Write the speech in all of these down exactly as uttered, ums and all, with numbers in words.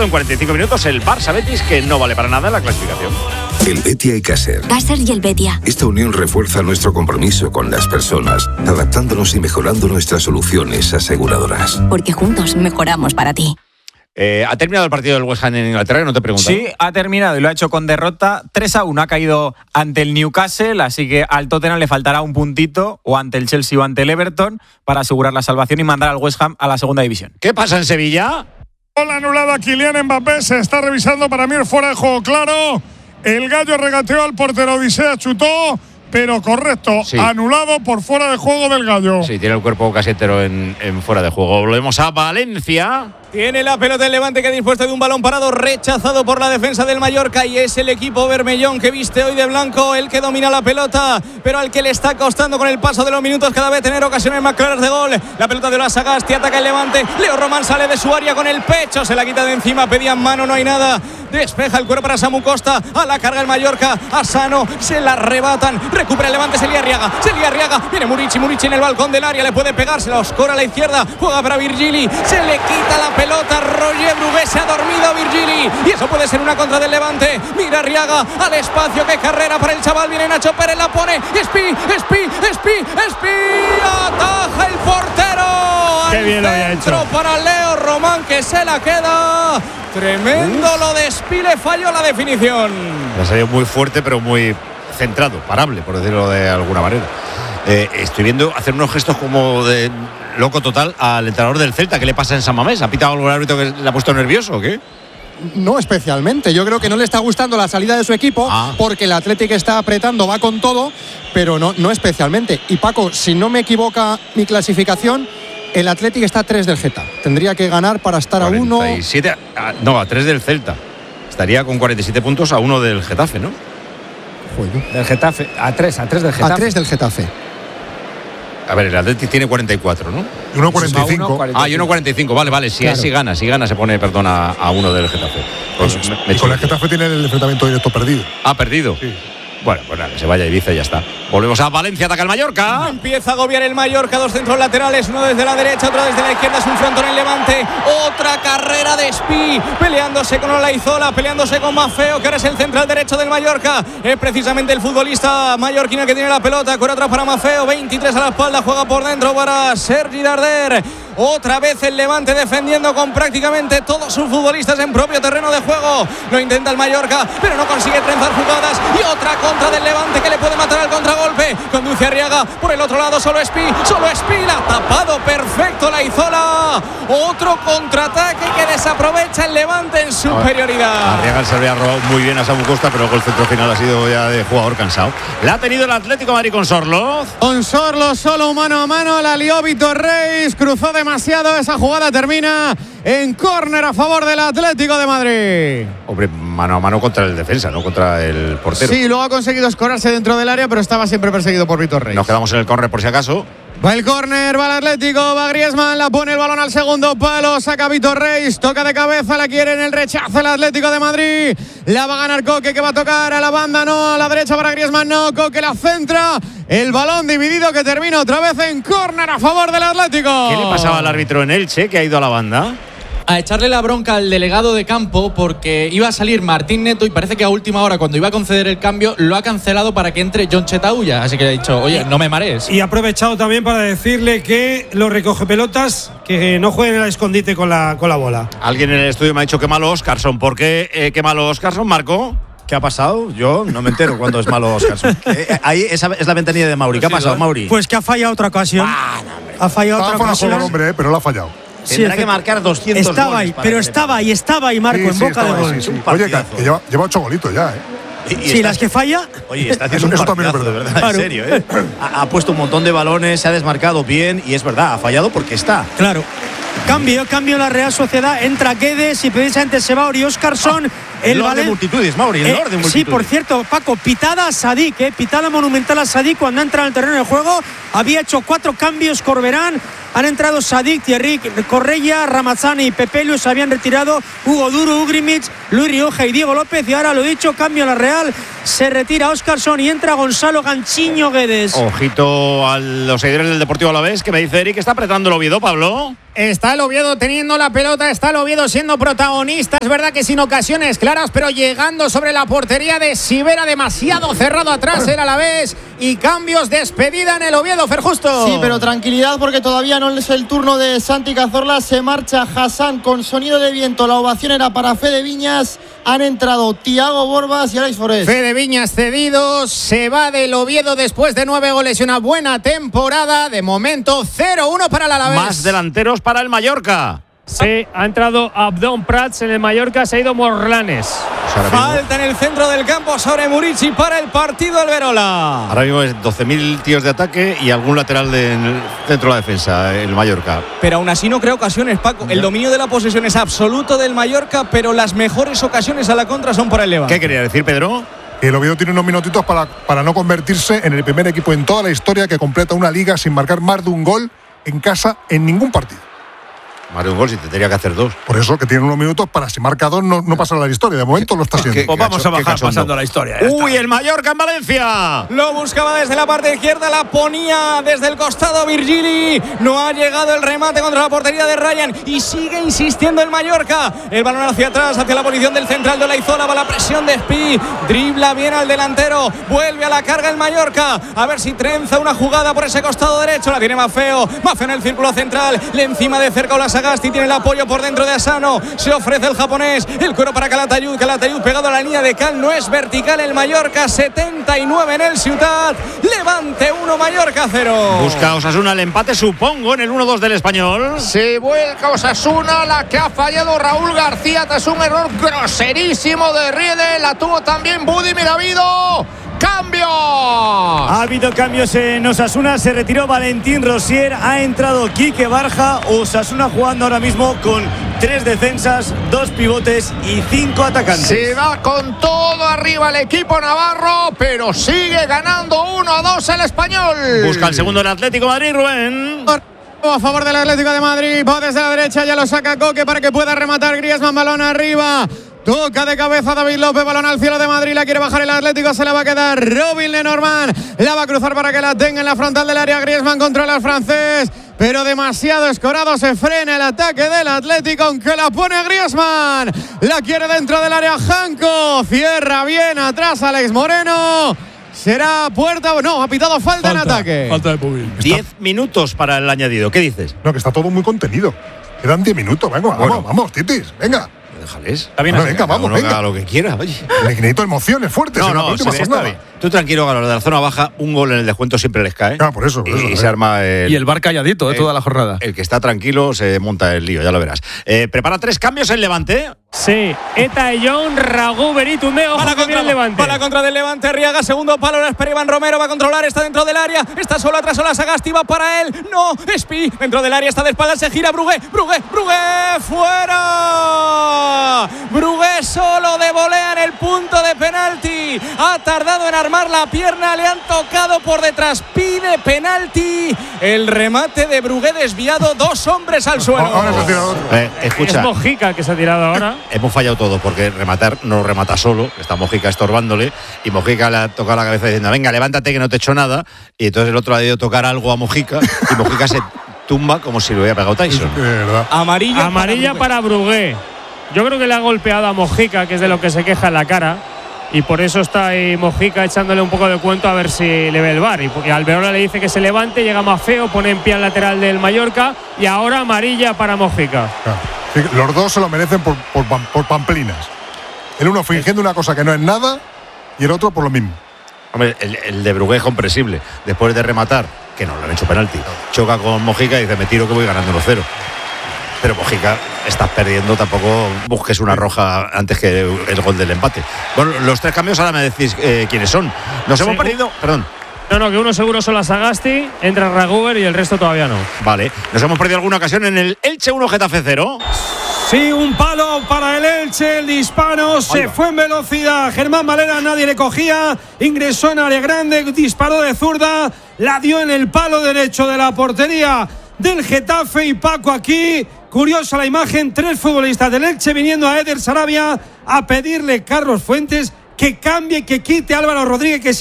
cuarto, en cuarenta y cinco minutos, el Barça Betis, que no vale para nada en la clasificación. El Betia y Caser. Caser y el Betia. Esta unión refuerza nuestro compromiso con las personas, adaptándonos y mejorando nuestras soluciones aseguradoras. Porque juntos mejoramos para ti. Eh, ¿Ha terminado el partido del West Ham en Inglaterra? No te pregunto. Sí, ha terminado y lo ha hecho con derrota. tres a uno ha caído ante el Newcastle, así que al Tottenham le faltará un puntito, o ante el Chelsea o ante el Everton, para asegurar la salvación y mandar al West Ham a la segunda división. ¿Qué pasa en Sevilla? Gol anulado a Kylian Mbappé, se está revisando, para mí fuera de juego claro. El gallo regateó al portero, Odisea chutó, pero correcto, sí. Anulado por fuera de juego del gallo. Sí, tiene el cuerpo casi entero en, en fuera de juego. Volvemos a Valencia. Tiene la pelota el Levante, que ha dispuesto de un balón parado rechazado por la defensa del Mallorca, y es el equipo bermellón que viste hoy de blanco el que domina la pelota, pero al que le está costando con el paso de los minutos cada vez tener ocasiones más claras de gol. La pelota de Olas Sagasti, ataca el Levante, Leo Román sale de su área con el pecho, se la quita de encima, pedían mano, no hay nada, despeja el cuero para Samu Costa, a la carga el Mallorca, a Sano, se la arrebatan, recupera el Levante, Celia Arriaga, Celia Arriaga, viene Murici, Murici en el balcón del área, le puede pegar, se la oscura a la izquierda, juega para Virgili, se le quita la pelota. Pelota, Roger Brugué, se ha dormido Virgili y eso puede ser una contra del Levante. Mira Arriaga al espacio, qué carrera para el chaval, viene Nacho Pérez, la pone, Espi, Espi, Espi, Espi, ataja el portero. Qué bien lo había hecho. Para Leo Román, que se la queda. Tremendo Uf. Lo de Espi, le falló la definición. Ha salido muy fuerte, pero muy centrado, parable, por decirlo de alguna manera. Eh, estoy viendo hacer unos gestos como de loco total al entrenador del Celta. ¿Qué le pasa en San Mamés? ¿Ha pitado algún árbitro que le ha puesto nervioso o qué? No especialmente, yo creo que no le está gustando la salida de su equipo, ah. porque el Athletic está apretando, va con todo, pero no, no especialmente. Y Paco, si no me equivoca mi clasificación, el Athletic está a tres del Geta. Tendría que ganar para estar cuarenta y siete, a uno. No, a tres del Celta. Estaría con cuarenta y siete puntos a uno del Getafe, ¿no? Juego. Del Getafe, a tres, a tres del Getafe. A tres del Getafe. A ver, el Athletic tiene cuarenta y cuatro, ¿no? Y uno cuarenta y cinco. Ah, y uno cuarenta y cinco, vale, vale. Si, claro. si gana, si gana se pone, perdón, a, a uno del Getafe. Pues, me, me y con el Getafe tiene el enfrentamiento directo perdido. Ah, perdido. Sí. Bueno, pues nada, que se vaya a Ibiza y ya está. Volvemos a Valencia, ataca el Mallorca. Empieza a agobiar el Mallorca, dos centros laterales, uno desde la derecha, otro desde la izquierda, es un frontón en Levante. Otra carrera de Espi, peleándose con Olaizola, peleándose con Maffeo, que ahora es el central derecho del Mallorca. Es precisamente el futbolista mallorquino que tiene la pelota, con otra para Maffeo, veintitrés a la espalda, juega por dentro para Sergi Darder. Otra vez el Levante defendiendo con prácticamente todos sus futbolistas en propio terreno de juego. Lo intenta el Mallorca, pero no consigue trenzar jugadas. Y otra contra del Levante que le puede matar al contragolpe. Conduce Arriaga por el otro lado, solo Espi, solo Espi, la ha tapado perfecto la Izola. Otro contraataque que desaprovecha el Levante en superioridad. Arriaga se había robado muy bien a Samu Costa, pero luego el centro final ha sido ya de jugador cansado. La ha tenido el Atlético de Madrid con Sorloz. Con Sorloz solo mano a mano, la lió Vitor Reis, cruzó de demasiado, esa jugada termina en córner a favor del Atlético de Madrid. Hombre, mano a mano contra el defensa, no contra el portero. Sí, luego ha conseguido escorarse dentro del área, pero estaba siempre perseguido por Vitor Reis. Nos quedamos en el córner por si acaso. Va el córner, va el Atlético, va Griezmann, la pone el balón al segundo palo, saca Vitor Reis, toca de cabeza, la quiere en el rechazo el Atlético de Madrid, la va a ganar Coque, que va a tocar a la banda, no, a la derecha para Griezmann, no, Coque la centra, el balón dividido que termina otra vez en córner a favor del Atlético. ¿Qué le pasaba al árbitro en Elche, que ha ido a la banda? A echarle la bronca al delegado de campo porque iba a salir Martín Neto y parece que a última hora, cuando iba a conceder el cambio, lo ha cancelado para que entre John Chetauya. Así que ha dicho, oye, no me marees. Y ha aprovechado también para decirle que los recoge pelotas, que no jueguen al escondite con la, con la bola. Alguien en el estudio me ha dicho que malo Oscarson. ¿Por qué eh, qué malo Oscarson, Marco? ¿Qué ha pasado? Yo no me entero cuando es malo Oscarson. Eh, ahí esa es la ventanilla de Mauri. ¿Qué ha pasado, Mauri? Pues que ha fallado otra ocasión. Ah, no, ha fallado Estaba otra ocasión. Juego, hombre, eh, pero lo ha fallado. Tendrá sí, que marcar doscientos estaba goles ahí, pero estaba ahí, estaba ahí, Marco, sí, en sí, boca de gol. Sí, sí. Oye, que, que lleva, lleva ocho golitos ya, ¿eh? Y, y sí, está, las que falla. Oye, está haciendo eso, un eso también es verdad, verdad. verdad claro. En serio, ¿eh? ha, ha puesto un montón de balones, se ha desmarcado bien y es verdad, ha fallado porque está. Claro. Cambio, cambio la Real Sociedad, entra Guedes y precisamente se va Ori Oscarson. El Lord de multitudes, Mauri, el eh, Lord de multitudes. Sí, por cierto, Paco, pitada a Sadik, eh, pitada monumental a Sadik cuando entra en el terreno de juego. Había hecho cuatro cambios Corberán. Han entrado Sadik, Thierry Correia, Ramazani y Pepelu. Se habían retirado Hugo Duro, Ugrimic, Luis Rioja y Diego López. Y ahora lo dicho, cambio a la Real. Se retira Oscarson y entra Gonzalo Ganchiño Guedes. Ojito a los seguidores del Deportivo Alavés, que me dice Eric que está apretando el Oviedo, Pablo. Está el Oviedo teniendo la pelota, está el Oviedo siendo protagonista. Es verdad que sin ocasiones claras, pero llegando sobre la portería de Sivera, demasiado cerrado atrás el Alavés. Y cambios, despedida en el Oviedo, Ferjusto. Sí, pero tranquilidad porque todavía no es el turno de Santi Cazorla. Se marcha Hassan con sonido de viento. La ovación era para Fede Viñas. Han entrado Thiago Borbas y Alex Forés. Fede Viñas cedido, se va del Oviedo después de nueve goles y una buena temporada. De momento cero uno para el Alavés. Más delanteros para el Mallorca. Sí, ha entrado Abdón Prats en el Mallorca, se ha ido Morlanes. Pues falta en el centro del campo sobre Murici para el partido Alberola. Ahora mismo es doce mil tíos de ataque y algún lateral de, en el centro de la defensa, el Mallorca. Pero aún así no crea ocasiones, Paco. El dominio de la posesión es absoluto del Mallorca, pero las mejores ocasiones a la contra son para el Levante. ¿Qué quería decir, Pedro? El Oviedo tiene unos minutitos para, para no convertirse en el primer equipo en toda la historia que completa una liga sin marcar más de un gol en casa en ningún partido. Más de un gol si te tendría que hacer dos. Por eso que tiene unos minutos para, si marca dos, no, no pasará la historia. De momento lo está haciendo. Pues vamos a bajar pasando la historia. Uy, el Mallorca en Valencia. Lo buscaba desde la parte izquierda, la ponía desde el costado Virgili. No ha llegado el remate contra la portería de Ryan y sigue insistiendo el Mallorca. El balón hacia atrás, hacia la posición del central de Olaizola. Va la presión de Spi. Dribla bien al delantero. Vuelve a la carga el Mallorca. A ver si trenza una jugada por ese costado derecho. La tiene Mafeo. Mafeo en el círculo central. Le encima de cerca Olasagasti. Tiene el apoyo por dentro de Asano. Se ofrece el japonés. El cuero para Calatayud. Calatayud pegado a la línea de cal. No es vertical el Mallorca. setenta y nueve en el Ciutat. Levante uno, Mallorca cero. Busca Osasuna el empate, supongo, en el uno dos del Español. Se vuelca Osasuna, la que ha fallado Raúl García tras un error groserísimo de Riede. La tuvo también Budimir. Ha habido ¡cambio! Ha habido cambios en Osasuna. Se retiró Valentín Rosier. Ha entrado Quique Barja. Osasuna jugando ahora mismo con tres defensas, dos pivotes y cinco atacantes. Se va con todo arriba el equipo navarro, pero sigue ganando uno a dos el Español. Busca el segundo el Atlético de Madrid, Rubén. A favor del Atlético de Madrid. Va desde la derecha, ya lo saca Coque para que pueda rematar Griezmann. Balón arriba. Toca de cabeza David López, balón al cielo de Madrid, la quiere bajar el Atlético, se la va a quedar Robin Lenormand, la va a cruzar para que la tenga en la frontal del área. Griezmann controla al francés, pero demasiado escorado, se frena el ataque del Atlético, aunque la pone Griezmann, la quiere dentro del área Janko, cierra bien atrás Alex Moreno. Será puerta, no, ha pitado falta, falta en ataque. Falta de Pubil. Diez minutos para el añadido, ¿qué dices? No, que está todo muy contenido. Quedan diez minutos, venga, vamos, bueno. vamos, titis, venga. Déjales. Está bien, no, venga, vamos, venga. venga. Haga lo que quiera, oye. Necesito emociones fuertes. No, en no, la última se está bien. Tú tranquilo, a los de la zona baja, un gol en el descuento siempre les cae. Ah, por eso. Por y eso, y eh. se arma el... Y el bar calladito de eh, toda la jornada. El que está tranquilo se monta el lío, ya lo verás. Eh, prepara tres cambios en Levante. Sí, Eta John, Ragú, Beritundeo, para contra el Levante. Para contra del Levante, Arriaga, segundo palo, la espera Iván Romero, va a controlar, está dentro del área, está solo atrás, Olasagasti, va para él, no, Spi, dentro del área, está de espaldas, se gira, Brugué, Brugué, Brugué, fuera, Brugué solo de volea en el punto de penalti, ha tardado en armar la pierna, le han tocado por detrás, pide penalti, el remate de Brugué desviado, dos hombres al suelo. Ahora se ha tirado otro. Eh, escucha. Es Mojica que se ha tirado ahora. Hemos fallado todo porque rematar no remata solo, está Mojica estorbándole y Mojica le ha tocado la cabeza diciendo venga, levántate que no te he hecho nada, y entonces el otro ha ido a tocar algo a Mojica y Mojica se tumba como si lo hubiera pegado Tyson. Amarilla, Amarilla para Brugué. Yo creo que le ha golpeado a Mojica, que es de lo que se queja en la cara, y por eso está ahí Mojica echándole un poco de cuento a ver si le ve el V A R. Y Alberola le dice que se levante, llega más feo, pone en pie al lateral del Mallorca y ahora amarilla para Mojica. Claro. Los dos se lo merecen por, por, por pamplinas. El uno fingiendo una cosa que no es nada y el otro por lo mismo. Hombre, el, el de Brugué es comprensible. Después de rematar, que no le han hecho penalti, choca con Mojica y dice me tiro que voy ganando uno cero. Pero Mojica, estás perdiendo, tampoco busques una roja antes que el gol del empate. Bueno, los tres cambios ahora me decís eh, quiénes son. Nos sí, hemos perdido, perdón. No, no, que uno seguro son las Sagasti, entra Raguber y el resto todavía no. Vale, nos hemos perdido alguna ocasión en el Elche uno Getafe cero. Sí, un palo para el Elche, el disparo se fue en velocidad. Germán Valera nadie le cogía, ingresó en área grande, disparó de zurda, la dio en el palo derecho de la portería del Getafe. Y Paco, aquí, curiosa la imagen, tres futbolistas del Elche viniendo a Eder Sarabia a pedirle Carlos Fuentes que cambie, que quite a Álvaro Rodríguez, que se haga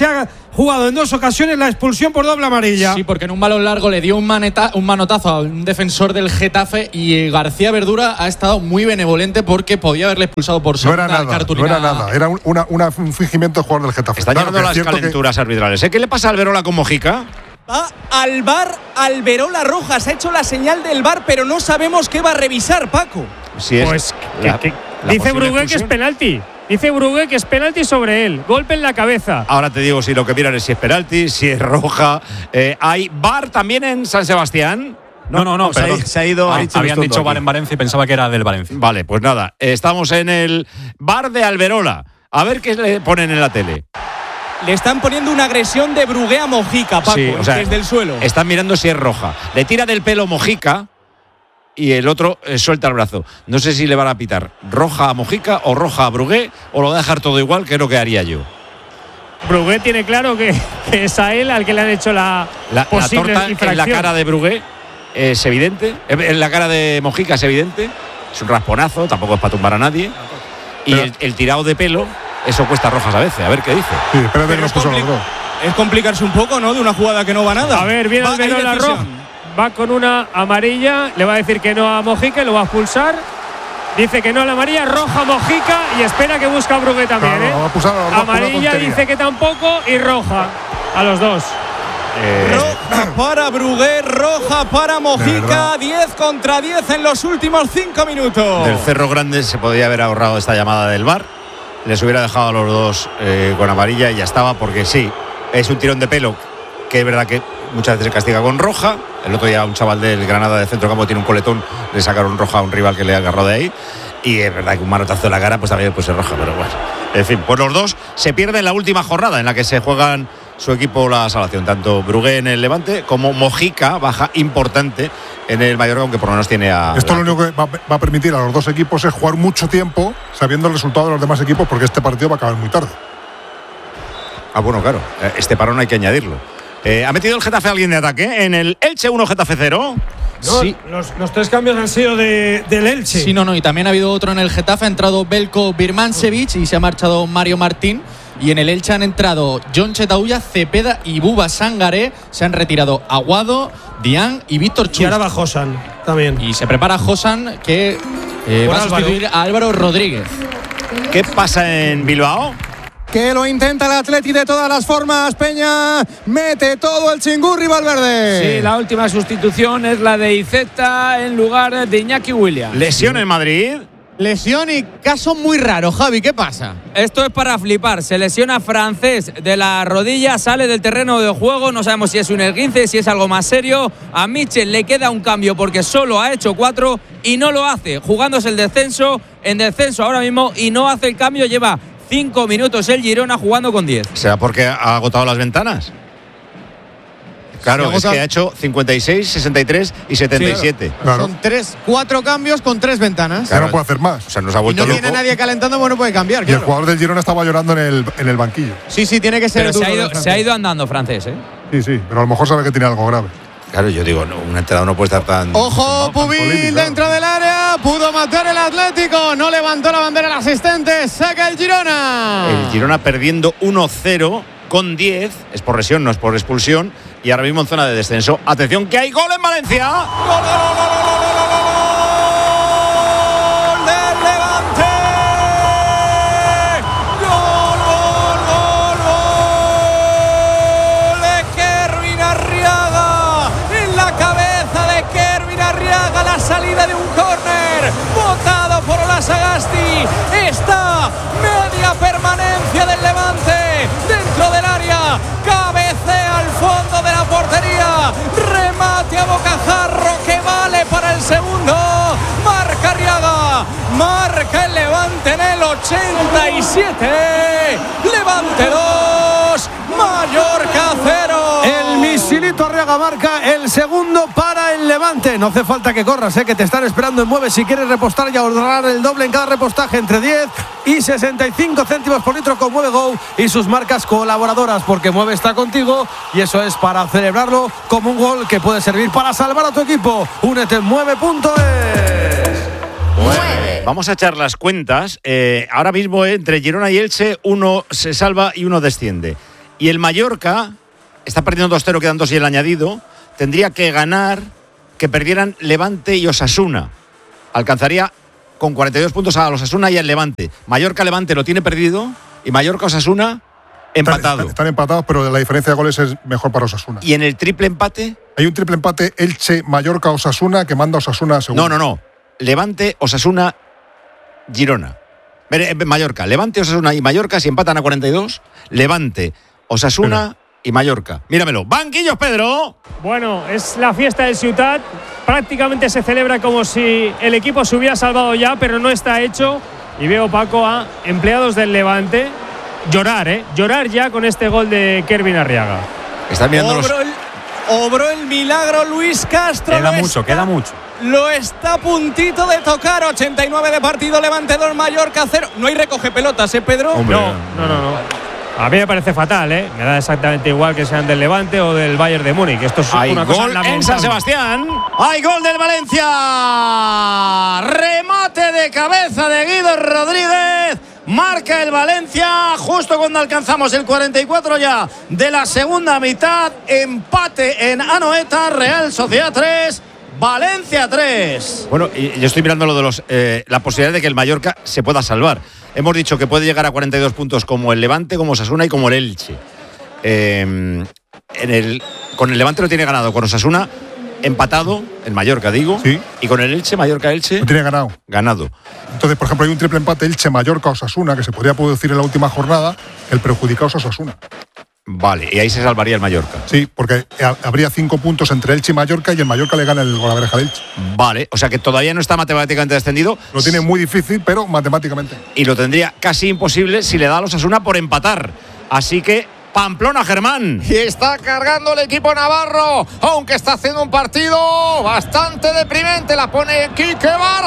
jugado en dos ocasiones la expulsión por doble amarilla. Sí, porque en un balón largo le dio un, maneta, un manotazo a un defensor del Getafe y García Verdura ha estado muy benevolente porque podía haberle expulsado por segunda no era nada, cartulina. No era nada, era un, una, una, un fingimiento de jugador del Getafe. Están claro, llegando que las calenturas que... arbitrales. ¿Eh? ¿Qué le pasa a Alberola con Mojica? Va al bar Alberola Rojas. Ha hecho la señal del bar, pero no sabemos qué va a revisar, Paco. Si es pues la, que, que, la dice Brugué expulsión. que es penalti. Dice Brugué que es penalti sobre él. Golpe en la cabeza. Ahora te digo si lo que miran es si es penalti, si es roja. Eh, ¿Hay bar también en San Sebastián? No, no, no, se, perdón. ha, se ha ido. Ah, ha habían dicho bar en Valencia y pensaba que era del Valencia. Vale, pues nada. Estamos en el bar de Alberola. A ver qué le ponen en la tele. Le están poniendo una agresión de Brugué a Mojica, Paco, Sí, o sea, desde el suelo. Están mirando si es roja. Le tira del pelo Mojica y el otro eh, suelta el brazo. No sé si le van a pitar roja a Mojica o roja a Brugué o lo va a dejar todo igual, que es lo que haría yo. Brugué tiene claro que, que es a él al que le han hecho la, La, la posible torta infracción. en la cara de Brugué es evidente. En la cara de Mojica es evidente. Es un rasponazo, tampoco es para tumbar a nadie. Y el, el tirado de pelo, eso cuesta rojas a veces. A ver qué dice. Sí, espérate que nos puso los dos. Es complicarse un poco, ¿no? De una jugada que no va nada. A ver, viene Va, Alberola hay roja. decisión. Va con una amarilla, le va a decir que no a Mojica y lo va a expulsar. Dice que no a la amarilla, roja Mojica y espera que busca a Brugué también. Claro, ¿eh? va a pulsar a los dos por una Amarilla tontería. dice que tampoco y roja a los dos. Eh, Roja para Brugué, roja para Mojica. diez contra diez en los últimos cinco minutos. Del Cerro Grande se podría haber ahorrado esta llamada del V A R. Les hubiera dejado a los dos eh, con amarilla y ya estaba, porque sí, es un tirón de pelo que es verdad que muchas veces se castiga con roja. El otro día un chaval del Granada de centro campo tiene un coletón, le sacaron roja a un rival que le ha agarrado de ahí. Y es verdad que un manotazo en la cara pues también puede ser roja, pero bueno. En fin, pues los dos se pierden la última jornada en la que se juegan su equipo la salvación. Tanto Brugué en el Levante como Mojica, baja importante en el Mallorca, aunque por lo menos tiene a… Esto lo único que va, va a permitir a los dos equipos es jugar mucho tiempo sabiendo el resultado de los demás equipos, porque este partido va a acabar muy tarde. Ah, bueno, claro. Este parón hay que añadirlo. Eh, ¿Ha metido el Getafe a alguien de ataque? En el Elche uno, Getafe cero. No, Sí. los, los tres cambios han sido de, del Elche. Sí, no, no. Y también ha habido otro en el Getafe. Ha entrado Belko Birmancevic y se ha marchado Mario Martín. Y en el Elche han entrado John Chetauya, Cepeda y Buba Sangaré. Se han retirado Aguado, Dián y Víctor Chus. Y ahora va Josan también. Y se prepara Josan, que eh, Por va a Álvaro. sustituir a Álvaro Rodríguez. ¿Qué pasa en Bilbao? Que lo intenta el Atleti de todas las formas. Peña mete todo el chingurri Valverde. Sí, la última sustitución es la de Iceta en lugar de Iñaki Williams. Lesión en Madrid. Lesión y caso muy raro, Javi, ¿qué pasa? Esto es para flipar. Se lesiona Francés de la rodilla, sale del terreno de juego. No sabemos si es un esguince, si es algo más serio. A Mitchell le queda un cambio porque solo ha hecho cuatro y no lo hace. Jugándose el descenso, en descenso ahora mismo y no hace el cambio. Lleva cinco minutos el Girona jugando con diez. ¿Será porque ha agotado las ventanas? Claro, es que ha hecho cincuenta y seis, sesenta y tres y setenta y siete. Sí, claro. Son tres, cuatro cambios con tres ventanas. Ya no puede hacer más. O sea, nos ha Y vuelto no loco. tiene nadie calentando, bueno, puede cambiar. Y Claro. el jugador del Girona estaba llorando en el, en el banquillo. Sí, sí, tiene que ser Pero se duro ha, de ido, Francés. se ha ido andando Francés, ¿eh? Sí, sí, pero a lo mejor sabe que tiene algo grave. Claro, yo digo, no, un entrenador no puede estar tan… Ojo, Pubil dentro del área. Pudo matar el Atlético. No levantó la bandera el asistente. Saca el Girona. El Girona perdiendo uno cero con diez. Es por lesión, no es por expulsión. Y ahora mismo en zona de descenso. Atención, que hay gol en Valencia. ¡Gol, gol, gol, gol, gol, gol, gol del Levante! ¡Gol, gol, gol, gol de Kervin Arriaga! En la cabeza de Kervin Arriaga, la salida de un córner botado por Olasagasti. Está media permanencia del Levante dentro del área. Cabecea al fondo de la portería. Remate a bocajarro que vale para el segundo. Marca Arriaga. Marca el Levante en el ochenta y siete. Levante dos. Mallorca cero. El misilito Arriaga marca el segundo para el Levante. No hace falta que corras, ¿eh? Que te están esperando en Mueve si quieres repostar y ahorrar el doble en cada repostaje entre diez y sesenta y cinco céntimos por litro con Mueve Go y sus marcas colaboradoras, porque Mueve está contigo y eso es para celebrarlo como un gol que puede servir para salvar a tu equipo. Únete en mueve punto es. Vamos a echar las cuentas. Eh, ahora mismo eh, entre Girona y Elche, uno se salva y uno desciende. Y el Mallorca está perdiendo dos cero, quedan dos y el añadido. Tendría que ganar, que perdieran Levante y Osasuna. Alcanzaría con cuarenta y dos puntos a los Osasuna y al Levante. Mallorca-Levante lo tiene perdido y Mallorca-Osasuna empatado. Están, están empatados, pero la diferencia de goles es mejor para Osasuna. ¿Y en el triple empate? Hay un triple empate Elche-Mallorca-Osasuna que manda Osasuna a segundo. No, no, no. Levante, Osasuna, Girona. Mallorca. Levante, Osasuna y Mallorca si empatan a cuarenta y dos. Levante, Osasuna Pero. y Mallorca. Míramelo. Banquillos, Pedro. Bueno, es la fiesta del Ciutat. Prácticamente se celebra como si el equipo se hubiera salvado ya, pero no está hecho. Y veo, Paco, a empleados del Levante llorar, ¿eh? Llorar ya con este gol de Kervin Arriaga. Están mirando los... Obró el, obró el milagro Luis Castro. Queda mucho, está, queda mucho. Lo está a puntito de tocar. ochenta y nueve de partido, Levante dos, Mallorca cero. No hay recoge pelotas, ¿eh, Pedro? Hombre, no, no, no, no. A mí me parece fatal, ¿eh? Me da exactamente igual que sean del Levante o del Bayern de Múnich. Esto es Hay una gol cosa en lamentable. San Sebastián. ¡Hay gol del Valencia! Remate de cabeza de Guido Rodríguez. Marca el Valencia justo cuando alcanzamos el cuarenta y cuatro ya de la segunda mitad. Empate en Anoeta. Real Sociedad tres, Valencia tres. Bueno, y yo estoy mirando lo de los eh, la posibilidad de que el Mallorca se pueda salvar. Hemos dicho que puede llegar a cuarenta y dos puntos como el Levante, como Osasuna y como el Elche. Eh, en el, con el Levante lo tiene ganado, con Osasuna empatado, el Mallorca digo, sí. Y con el Elche, Mallorca-Elche lo tiene ganado. Ganado. Entonces, por ejemplo, hay un triple empate Elche-Mallorca-Osasuna que se podría producir en la última jornada. El perjudicado es Osasuna. Vale, y ahí se salvaría el Mallorca. Sí, porque habría cinco puntos entre Elche y Mallorca y el Mallorca le gana el golaveraje al Elche. Vale, o sea que todavía no está matemáticamente descendido. Lo tiene muy difícil, pero matemáticamente. Y lo tendría casi imposible si le da a los Osasuna por empatar. Así que Pamplona, Germán. Y está cargando el equipo navarro, aunque está haciendo un partido bastante deprimente. La pone Quique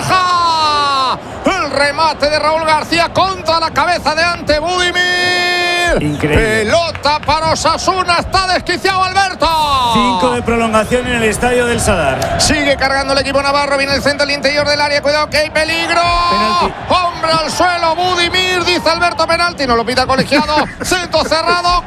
Barja. El remate de Raúl García contra la cabeza de Ante Budimir. Increíble. Pelota para Osasuna. Está desquiciado Alberto. Cinco de prolongación en el estadio del Sadar. Sigue cargando el equipo navarro. Viene el centro al interior del área. Cuidado que hay peligro. Penalti. Hombre al suelo. Budimir. Dice Alberto penalti. No lo pita colegiado. Centro cerrado.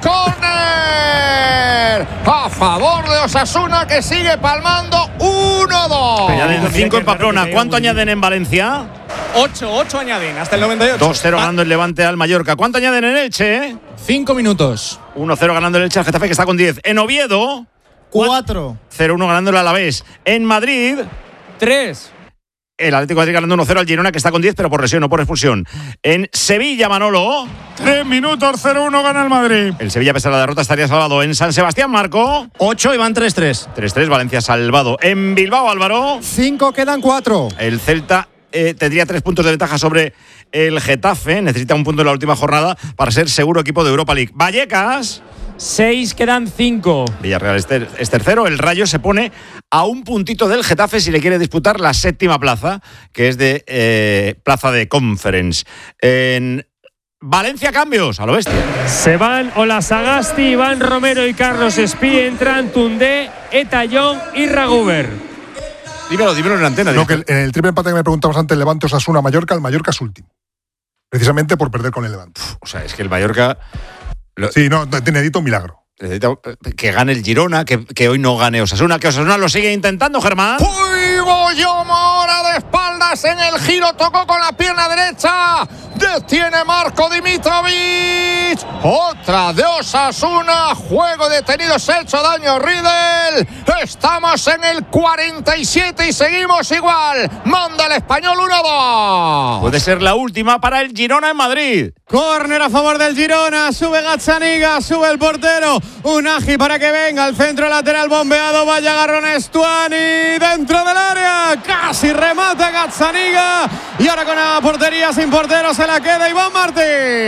Córner. A favor de Osasuna que sigue palmando. uno dos. Añaden cinco en Pamplona. ¿Cuánto añaden en Valencia? ocho, ocho añaden hasta el noventa y ocho. dos cero ganando el Levante al Mallorca. ¿Cuánto añaden en Elche? Cinco minutos. uno cero ganando el Elche al Getafe que está con diez. En Oviedo. cuatro. cero uno ganando el Alavés. En Madrid. tres. El Atlético de Madrid ganando uno cero al Girona que está con diez, pero por lesión, no por expulsión. En Sevilla, Manolo. Tres minutos, cero uno gana el Madrid. El Sevilla, pese a la derrota, estaría salvado. En San Sebastián, Marco. ocho y van tres tres. tres tres, Valencia salvado. En Bilbao, Álvaro. Cinco, quedan cuatro. El Celta eh, tendría tres puntos de ventaja sobre el Getafe. Necesita un punto en la última jornada para ser seguro equipo de Europa League. Vallecas. Seis, quedan cinco. Villarreal es, ter- es tercero. El Rayo se pone a un puntito del Getafe si le quiere disputar la séptima plaza, que es de eh, plaza de Conference. En Valencia, cambios a lo bestia. Se van Ola Sagasti, Iván Romero y Carlos Espí. Entran Tundé, Etayón y Raguber. Dímelo, dímelo en la antena. No, que el- en el triple empate que me preguntabas antes, Levante, Osasuna, Mallorca, el Mallorca es último. Precisamente por perder con el Levante. O sea, es que el Mallorca. Lo, sí, no, necesita un milagro. Necesita que gane el Girona, que, que hoy no gane Osasuna, que Osasuna lo sigue intentando, Germán. Uy, Boyoma ahora de espaldas en el giro, tocó con la pierna derecha, detiene Marco Dimitrovic, otra de Osasuna, juego detenido, se ha hecho daño Riedel, estamos en el cuarenta y siete y seguimos igual, manda el español uno dos. Puede ser la última para el Girona en Madrid. Córner a favor del Girona, sube Gazzaniga, sube el portero, Unagi para que venga, al centro lateral bombeado, vaya agarrón Estuani, dentro del área, casi remata Gazzaniga, y ahora con la portería sin portero se la queda Iván Martín.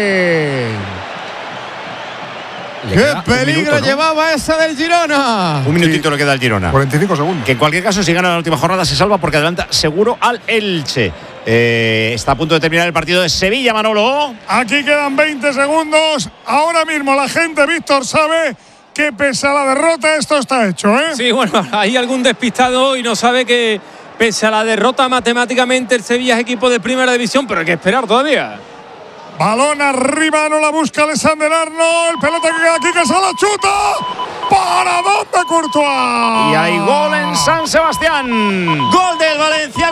¡Qué peligro minuto, ¿no? llevaba esa del Girona! Un minutito sí. le queda al Girona. cuarenta y cinco segundos. Que en cualquier caso, si gana la última jornada, se salva porque adelanta seguro al Elche. Eh, está a punto de terminar el partido de Sevilla, Manolo. Aquí quedan veinte segundos. Ahora mismo la gente, Víctor, sabe que pese a la derrota esto está hecho, ¿eh? Sí, bueno, hay algún despistado y no sabe que pese a la derrota matemáticamente el Sevilla es equipo de primera división, pero hay que esperar todavía. Balón arriba, no la busca Alexander Arnold. Pelota que queda aquí, que se la chuta. ¿Para dónde, Courtois? Y hay gol en San Sebastián. Gol del Valencia,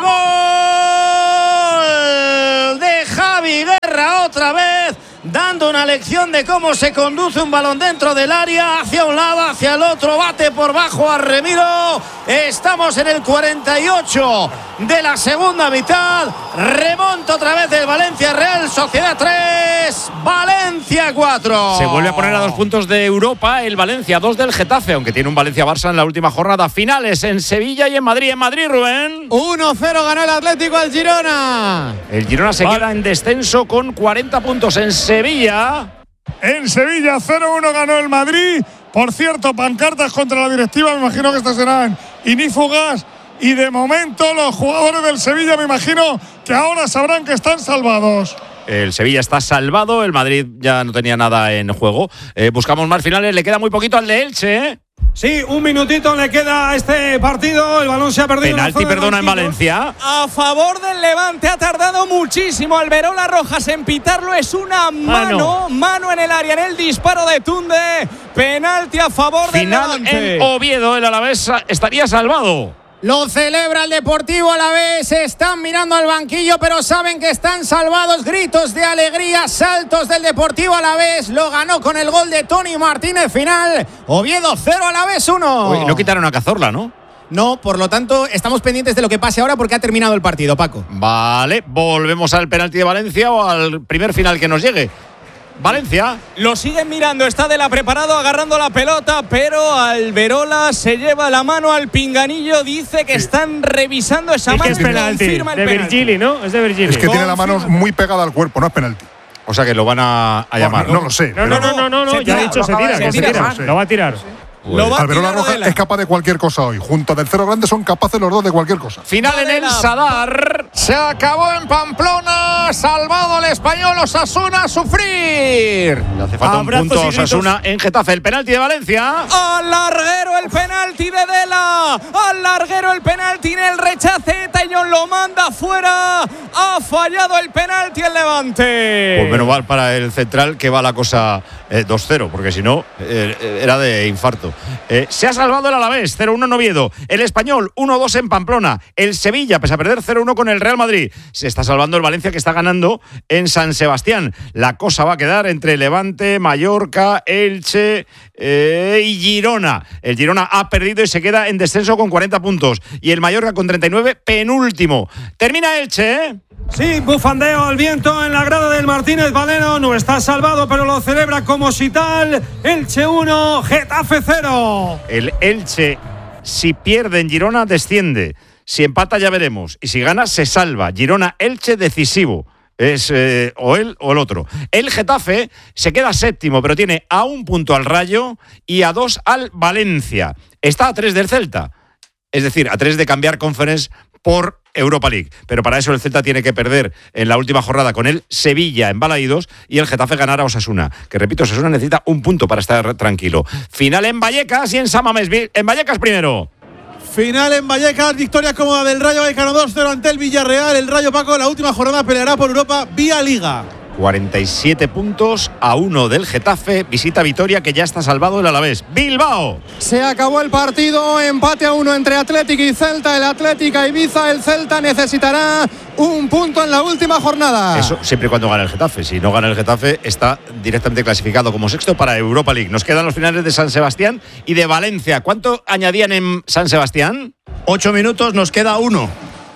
gol de Javi Guerra otra vez, dando una lección de cómo se conduce un balón dentro del área, hacia un lado, hacia el otro, bate por bajo a Remiro. Estamos en el cuarenta y ocho de la segunda mitad. Remonta otra vez el Valencia, Real Sociedad tres, Valencia cuatro. Se vuelve a poner a dos puntos de Europa el Valencia, dos del Getafe, aunque tiene un Valencia-Barça en la última jornada. Finales en Sevilla y en Madrid. En Madrid, Rubén. uno cero ganó el Atlético al Girona. El Girona se vale. queda en descenso con cuarenta puntos en Sevilla. En Sevilla cero uno ganó el Madrid. Por cierto, pancartas contra la directiva, me imagino que estas serán inífugas. Y de momento los jugadores del Sevilla, me imagino que ahora sabrán que están salvados. El Sevilla está salvado, el Madrid ya no tenía nada en juego. Eh, buscamos más finales, le queda muy poquito al de Elche, ¿eh? Sí, un minutito le queda a este partido. El balón se ha perdido. Penalti, perdona, en Valencia. A favor del Levante, ha tardado muchísimo Alberola Rojas en pitarlo. Es una mano, mano, mano en el área, en el disparo de Tunde. Penalti a favor del Levante. Final en Oviedo, el Alavés estaría salvado. Lo celebra el Deportivo Alavés, están mirando al banquillo, pero saben que están salvados. Gritos de alegría, saltos del Deportivo Alavés. Lo ganó con el gol de Tony Martínez final. Oviedo cero, Alavés uno. Uy, no quitaron a Cazorla, ¿no? No, por lo tanto, estamos pendientes de lo que pase ahora porque ha terminado el partido, Paco. Vale, volvemos al penalti de Valencia o al primer final que nos llegue. Valencia. Lo siguen mirando, está de la preparado agarrando la pelota, pero Alberola se lleva la mano al pinganillo, dice que están revisando esa es mano. Que es penalti, de penalti. Virgili, ¿no? Es de Virgili. Es que tiene la mano muy pegada al cuerpo, no es penalti. O sea que lo van a, a llamar. No, no, no lo sé. No, no, no, no, no, no ya ha dicho, se tira, que se tira. Lo va a tirar. Pues, Alberola Roja es capaz de cualquier cosa hoy. Junto al Cero Grande son capaces los dos de cualquier cosa. Final en el Sadar. Se acabó en Pamplona. Salvado el español Osasuna a sufrir. Le hace falta Abrazos un punto a y gritos. Osasuna en Getafe. El penalti de Valencia. Al larguero el penalti de Dela. Al larguero el penalti en el rechace. Taillon lo manda fuera. Ha fallado el penalti el Levante. Pues menos mal para el central que va la cosa eh, dos cero, porque si no eh, era de infarto. Eh, se ha salvado el Alavés, cero uno en Oviedo. El Español, uno dos en Pamplona. El Sevilla, pese a perder cero uno con el Real Madrid. Se está salvando el Valencia, que está ganando en San Sebastián. La cosa va a quedar entre Levante, Mallorca, Elche eh, y Girona. El Girona ha perdido y se queda en descenso con cuarenta puntos. Y el Mallorca con treinta y nueve, penúltimo. Termina Elche, ¿eh? Sí, bufandeo al viento en la grada del Martínez Valero. No está salvado, pero lo celebra como si tal. Elche uno, Getafe cero. El Elche, si pierde en Girona, desciende. Si empata, ya veremos. Y si gana, se salva. Girona-Elche decisivo. Es eh, o él o el otro. El Getafe se queda séptimo, pero tiene a un punto al Rayo y a dos al Valencia. Está a tres del Celta. Es decir, a tres de cambiar Conference por Europa League. Pero para eso el Celta tiene que perder en la última jornada con el Sevilla en Balaídos y el Getafe ganar a Osasuna. Que repito, Osasuna necesita un punto para estar tranquilo. Final en Vallecas y en San Mamés. En Vallecas primero. Final en Vallecas, victoria cómoda del Rayo Vallecano dos cero ante el Villarreal. El Rayo, Paco, en la última jornada peleará por Europa vía Liga. cuarenta y siete puntos a uno del Getafe. Visita Vitoria, que ya está salvado el Alavés. Bilbao. Se acabó el partido, empate a uno entre Athletic y Celta. El Athletic a Ibiza, el Celta necesitará un punto en la última jornada. Eso siempre y cuando gane el Getafe. Si no gana el Getafe, está directamente clasificado como sexto para Europa League. Nos quedan los finales de San Sebastián y de Valencia. ¿Cuánto añadían en San Sebastián? Ocho minutos, nos queda uno.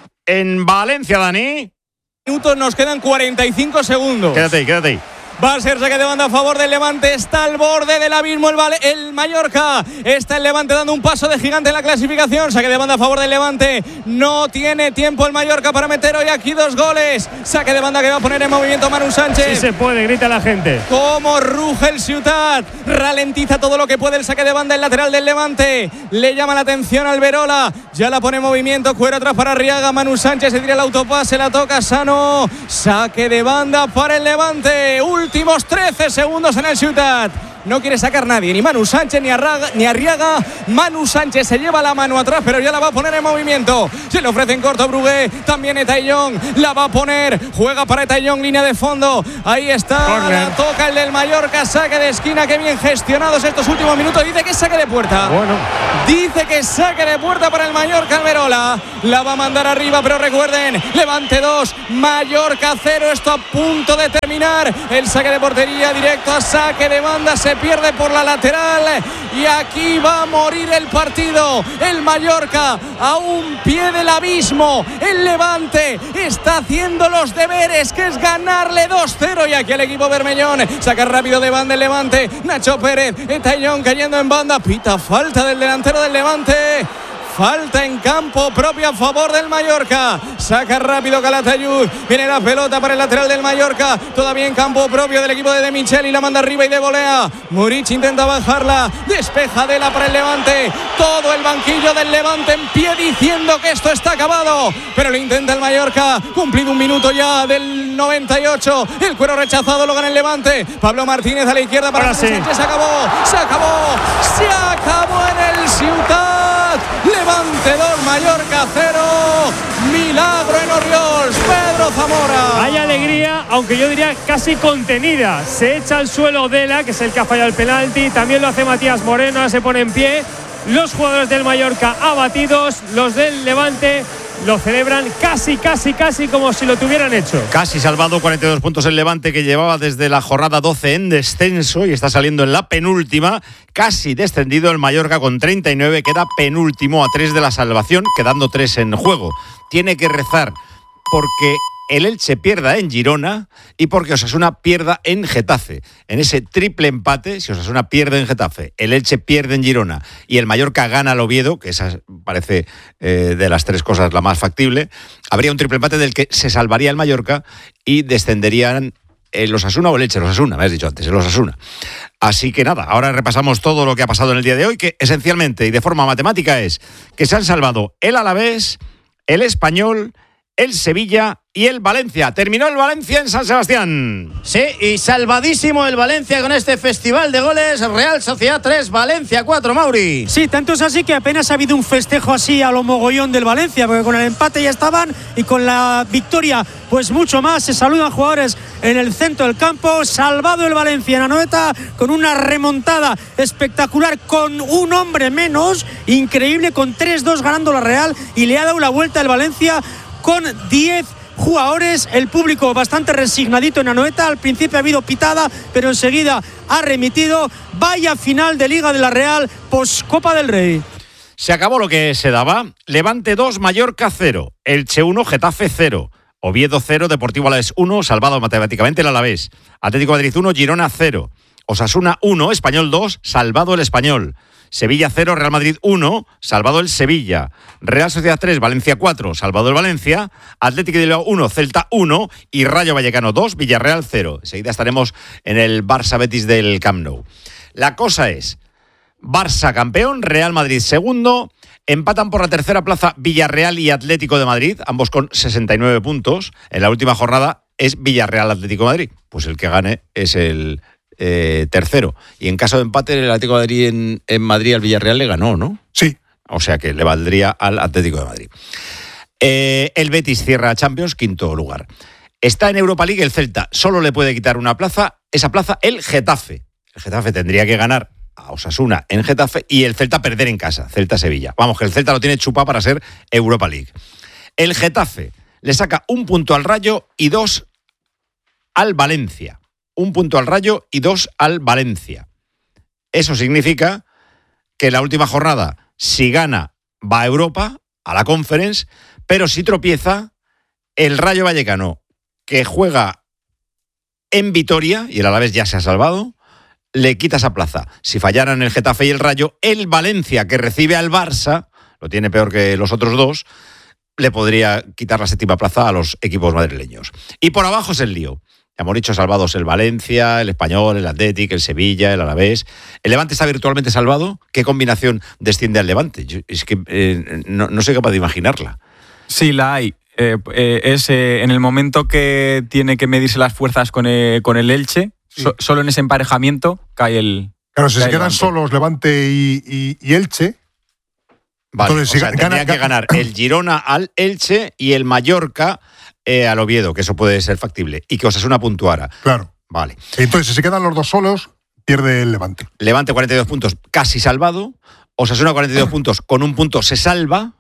En Valencia, Dani. Minutos, nos quedan cuarenta y cinco segundos. Quédate ahí, quédate ahí. Va a ser saque de banda a favor del Levante. Está al borde del abismo el, vale, el Mallorca. Está el Levante dando un paso de gigante en la clasificación. Saque de banda a favor del Levante. No tiene tiempo el Mallorca para meter hoy aquí dos goles. Saque de banda que va a poner en movimiento Manu Sánchez. Sí se puede, grita la gente. Como ruge el Ciutat. Ralentiza todo lo que puede el saque de banda el lateral del Levante. Le llama la atención al Alberola. Ya la pone en movimiento. Cuero atrás para Arriaga. Manu Sánchez se tira el autopase. La toca Sano. Saque de banda para el Levante. Últimos trece segundos en el Ciutat. no quiere sacar nadie, ni Manu Sánchez ni, Arraga, ni Arriaga. Manu Sánchez se lleva la mano atrás, pero ya la va a poner en movimiento. Se le ofrece en corto Brugué, también Etaillón, la va a poner, juega para Etaillón, línea de fondo. Ahí está, corner. La toca el del Mallorca, saque de esquina, qué bien gestionados estos últimos minutos. Dice que es saque de puerta. Bueno. Dice que es saque de puerta para el Mallorca, Alberola. La va a mandar arriba, pero recuerden, Levante dos, Mallorca cero. Esto a punto de terminar. El saque de portería directo a saque de banda, se pierde por la lateral y aquí va a morir el partido. El Mallorca a un pie del abismo. El Levante está haciendo los deberes, que es ganarle dos cero, y aquí el equipo bermellón saca rápido de banda el Levante. Nacho Pérez, Etaillón cayendo en banda, pita falta del delantero del Levante. Falta en campo propio a favor del Mallorca. Saca rápido Calatayud. Viene la pelota para el lateral del Mallorca. Todavía en campo propio del equipo de De Micheli. La manda arriba y de volea. Muric intenta bajarla. Despejadela para el Levante. Todo el banquillo del Levante en pie diciendo que esto está acabado. Pero lo intenta el Mallorca. Cumplido un minuto ya del noventa y ocho. El cuero rechazado lo gana el Levante. Pablo Martínez a la izquierda para sí. Sánchez. Se acabó. Se acabó. Se acabó en el Ciutat. Levante dos, Mallorca cero. Milagro en Orriols. Pedro Zamora. Hay alegría, aunque yo diría casi contenida. Se echa al suelo Dela, que es el que ha fallado el penalti. También lo hace Matías Moreno, ahora se pone en pie. Los jugadores del Mallorca abatidos. Los del Levante lo celebran casi, casi, casi como si lo tuvieran hecho. Casi salvado, cuarenta y dos puntos el Levante, que llevaba desde la jornada doce en descenso y está saliendo en la penúltima. Casi descendido el Mallorca con treinta y nueve, queda penúltimo a tres de la salvación, quedando tres en juego. Tiene que rezar porque el Elche pierda en Girona y porque Osasuna pierda en Getafe. En ese triple empate, si Osasuna pierde en Getafe, el Elche pierde en Girona y el Mallorca gana al Oviedo, que esa parece eh, de las tres cosas la más factible, habría un triple empate del que se salvaría el Mallorca y descenderían el Osasuna o el Elche. El Osasuna, me has dicho antes, el Osasuna. Así que nada, ahora repasamos todo lo que ha pasado en el día de hoy, que esencialmente y de forma matemática es que se han salvado el Alavés, el Español, el Sevilla y el Valencia. Terminó el Valencia en San Sebastián. Sí, y salvadísimo el Valencia con este festival de goles. Real Sociedad tres, Valencia cuatro, Mauri. Sí, tanto es así que apenas ha habido un festejo así a lo mogollón del Valencia, porque con el empate ya estaban y con la victoria pues mucho más. Se saludan jugadores en el centro del campo. Salvado el Valencia en Anoeta con una remontada espectacular, con un hombre menos, increíble, con tres dos ganando la Real, y le ha dado la vuelta el Valencia con diez jugadores. El público bastante resignadito en Anoeta. Al principio ha habido pitada, pero enseguida ha remitido. Vaya final de Liga de la Real post Copa del Rey. Se acabó lo que se daba. Levante dos, Mallorca cero, Elche uno, Getafe cero, Oviedo cero, Deportivo Alavés uno, salvado matemáticamente el Alavés, Atlético de Madrid uno, Girona cero, Osasuna uno, Español dos, salvado el Español, Sevilla cero, Real Madrid uno, salvado el Sevilla, Real Sociedad tres, Valencia cuatro, salvado el Valencia, Atlético de Bilbao uno, Celta uno y Rayo Vallecano dos, Villarreal cero. Enseguida estaremos en el Barça Betis del Camp Nou. La cosa es, Barça campeón, Real Madrid segundo, empatan por la tercera plaza Villarreal y Atlético de Madrid, ambos con sesenta y nueve puntos. En la última jornada es Villarreal Atlético de Madrid, pues el que gane es el Eh, tercero. Y en caso de empate, el Atlético de Madrid en, en Madrid al Villarreal le ganó, ¿no? Sí. O sea que le valdría al Atlético de Madrid. Eh, el Betis cierra Champions, quinto lugar. Está en Europa League el Celta. Solo le puede quitar una plaza, esa plaza el Getafe. El Getafe tendría que ganar a Osasuna en Getafe y el Celta perder en casa, Celta-Sevilla. Vamos, que el Celta lo tiene chupado para ser Europa League. El Getafe le saca un punto al Rayo y dos al Valencia. Un punto al Rayo y dos al Valencia. Eso significa que la última jornada, si gana, va a Europa, a la Conference, pero si tropieza, el Rayo Vallecano, que juega en Vitoria, y el Alavés ya se ha salvado, le quita esa plaza. Si fallaran el Getafe y el Rayo, el Valencia, que recibe al Barça, lo tiene peor que los otros dos, le podría quitar la séptima plaza a los equipos madrileños. Y por abajo es el lío. Hemos dicho salvados el Valencia, el Español, el Athletic, el Sevilla, el Alavés. ¿El Levante está virtualmente salvado? ¿Qué combinación desciende al Levante? Yo, es que eh, no, no soy capaz de imaginarla. Sí, la hay. Eh, eh, es eh, en el momento que tiene que medirse las fuerzas con, eh, con el Elche, So, solo en ese emparejamiento cae el. Claro, si se quedan Levante. solos Levante y, y, y Elche. Vale, entonces, o si sea, gana- tendría que ganar el Girona al Elche y el Mallorca eh, al Oviedo, que eso puede ser factible. Y que Osasuna puntuara. Claro. Vale. Entonces, si se quedan los dos solos, pierde el Levante. Levante cuarenta y dos puntos, casi salvado. Osasuna cuarenta y dos puntos, con un punto se salva.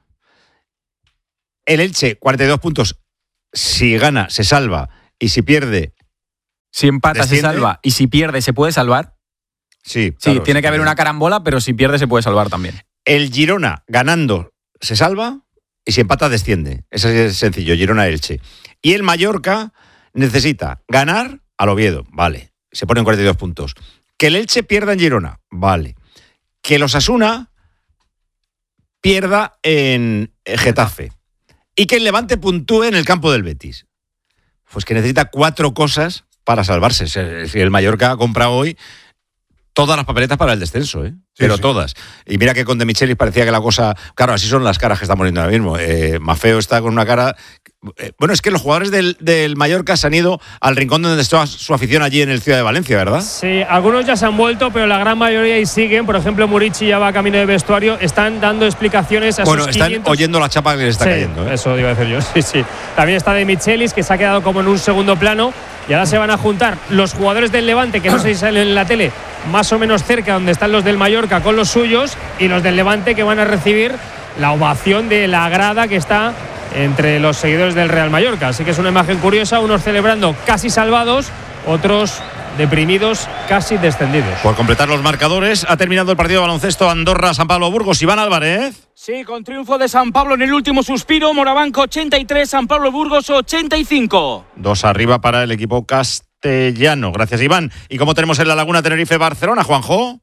El Elche cuarenta y dos puntos, si gana se salva y si pierde. Si empata desciende. se salva y si pierde se puede salvar. Sí, Sí, claro, tiene sí, que haber claro. una carambola, pero si pierde se puede salvar también. El Girona ganando se salva y si empata desciende. Eso es sencillo, Girona-Elche. Y el Mallorca necesita ganar al Oviedo, vale, se ponen cuarenta y dos puntos. Que el Elche pierda en Girona, vale. Que el Osasuna pierda en Getafe. Y que el Levante puntúe en el campo del Betis. Pues que necesita cuatro cosas para salvarse. Si el Mallorca ha comprado hoy todas las papeletas para el descenso, ¿eh? Sí, Pero sí. todas. Y mira que con De Michelis parecía que la cosa... Claro, así son las caras que están poniendo ahora mismo. Eh, Mafeo está con una cara... eh, bueno, es que los jugadores del, del Mallorca se han ido al rincón donde está su afición allí en el Ciudad de Valencia, ¿verdad? Sí, algunos ya se han vuelto, pero la gran mayoría ahí siguen. Por ejemplo, Murici ya va camino de vestuario. Están dando explicaciones a Bueno, sus están quinientos oyendo la chapa que les está Sí, cayendo, ¿eh? Eso iba a decir yo, sí, sí. También está De Michelis, que se ha quedado como en un segundo plano. Y ahora se van a juntar los jugadores del Levante, que no sé si salen en la tele, más o menos cerca donde están los del Mallorca con los suyos, y los del Levante que van a recibir la ovación de la grada que está entre los seguidores del Real Mallorca. Así que es una imagen curiosa, unos celebrando casi salvados, otros deprimidos, casi descendidos. Por completar los marcadores, ha terminado el partido de baloncesto Andorra-San Pablo-Burgos. Iván Álvarez. Sí, con triunfo de San Pablo en el último suspiro, Morabanco ochenta y tres, San Pablo Burgos ochenta y cinco. Dos arriba para el equipo castellano. Gracias, Iván. ¿Y cómo tenemos en la Laguna Tenerife-Barcelona, Juanjo?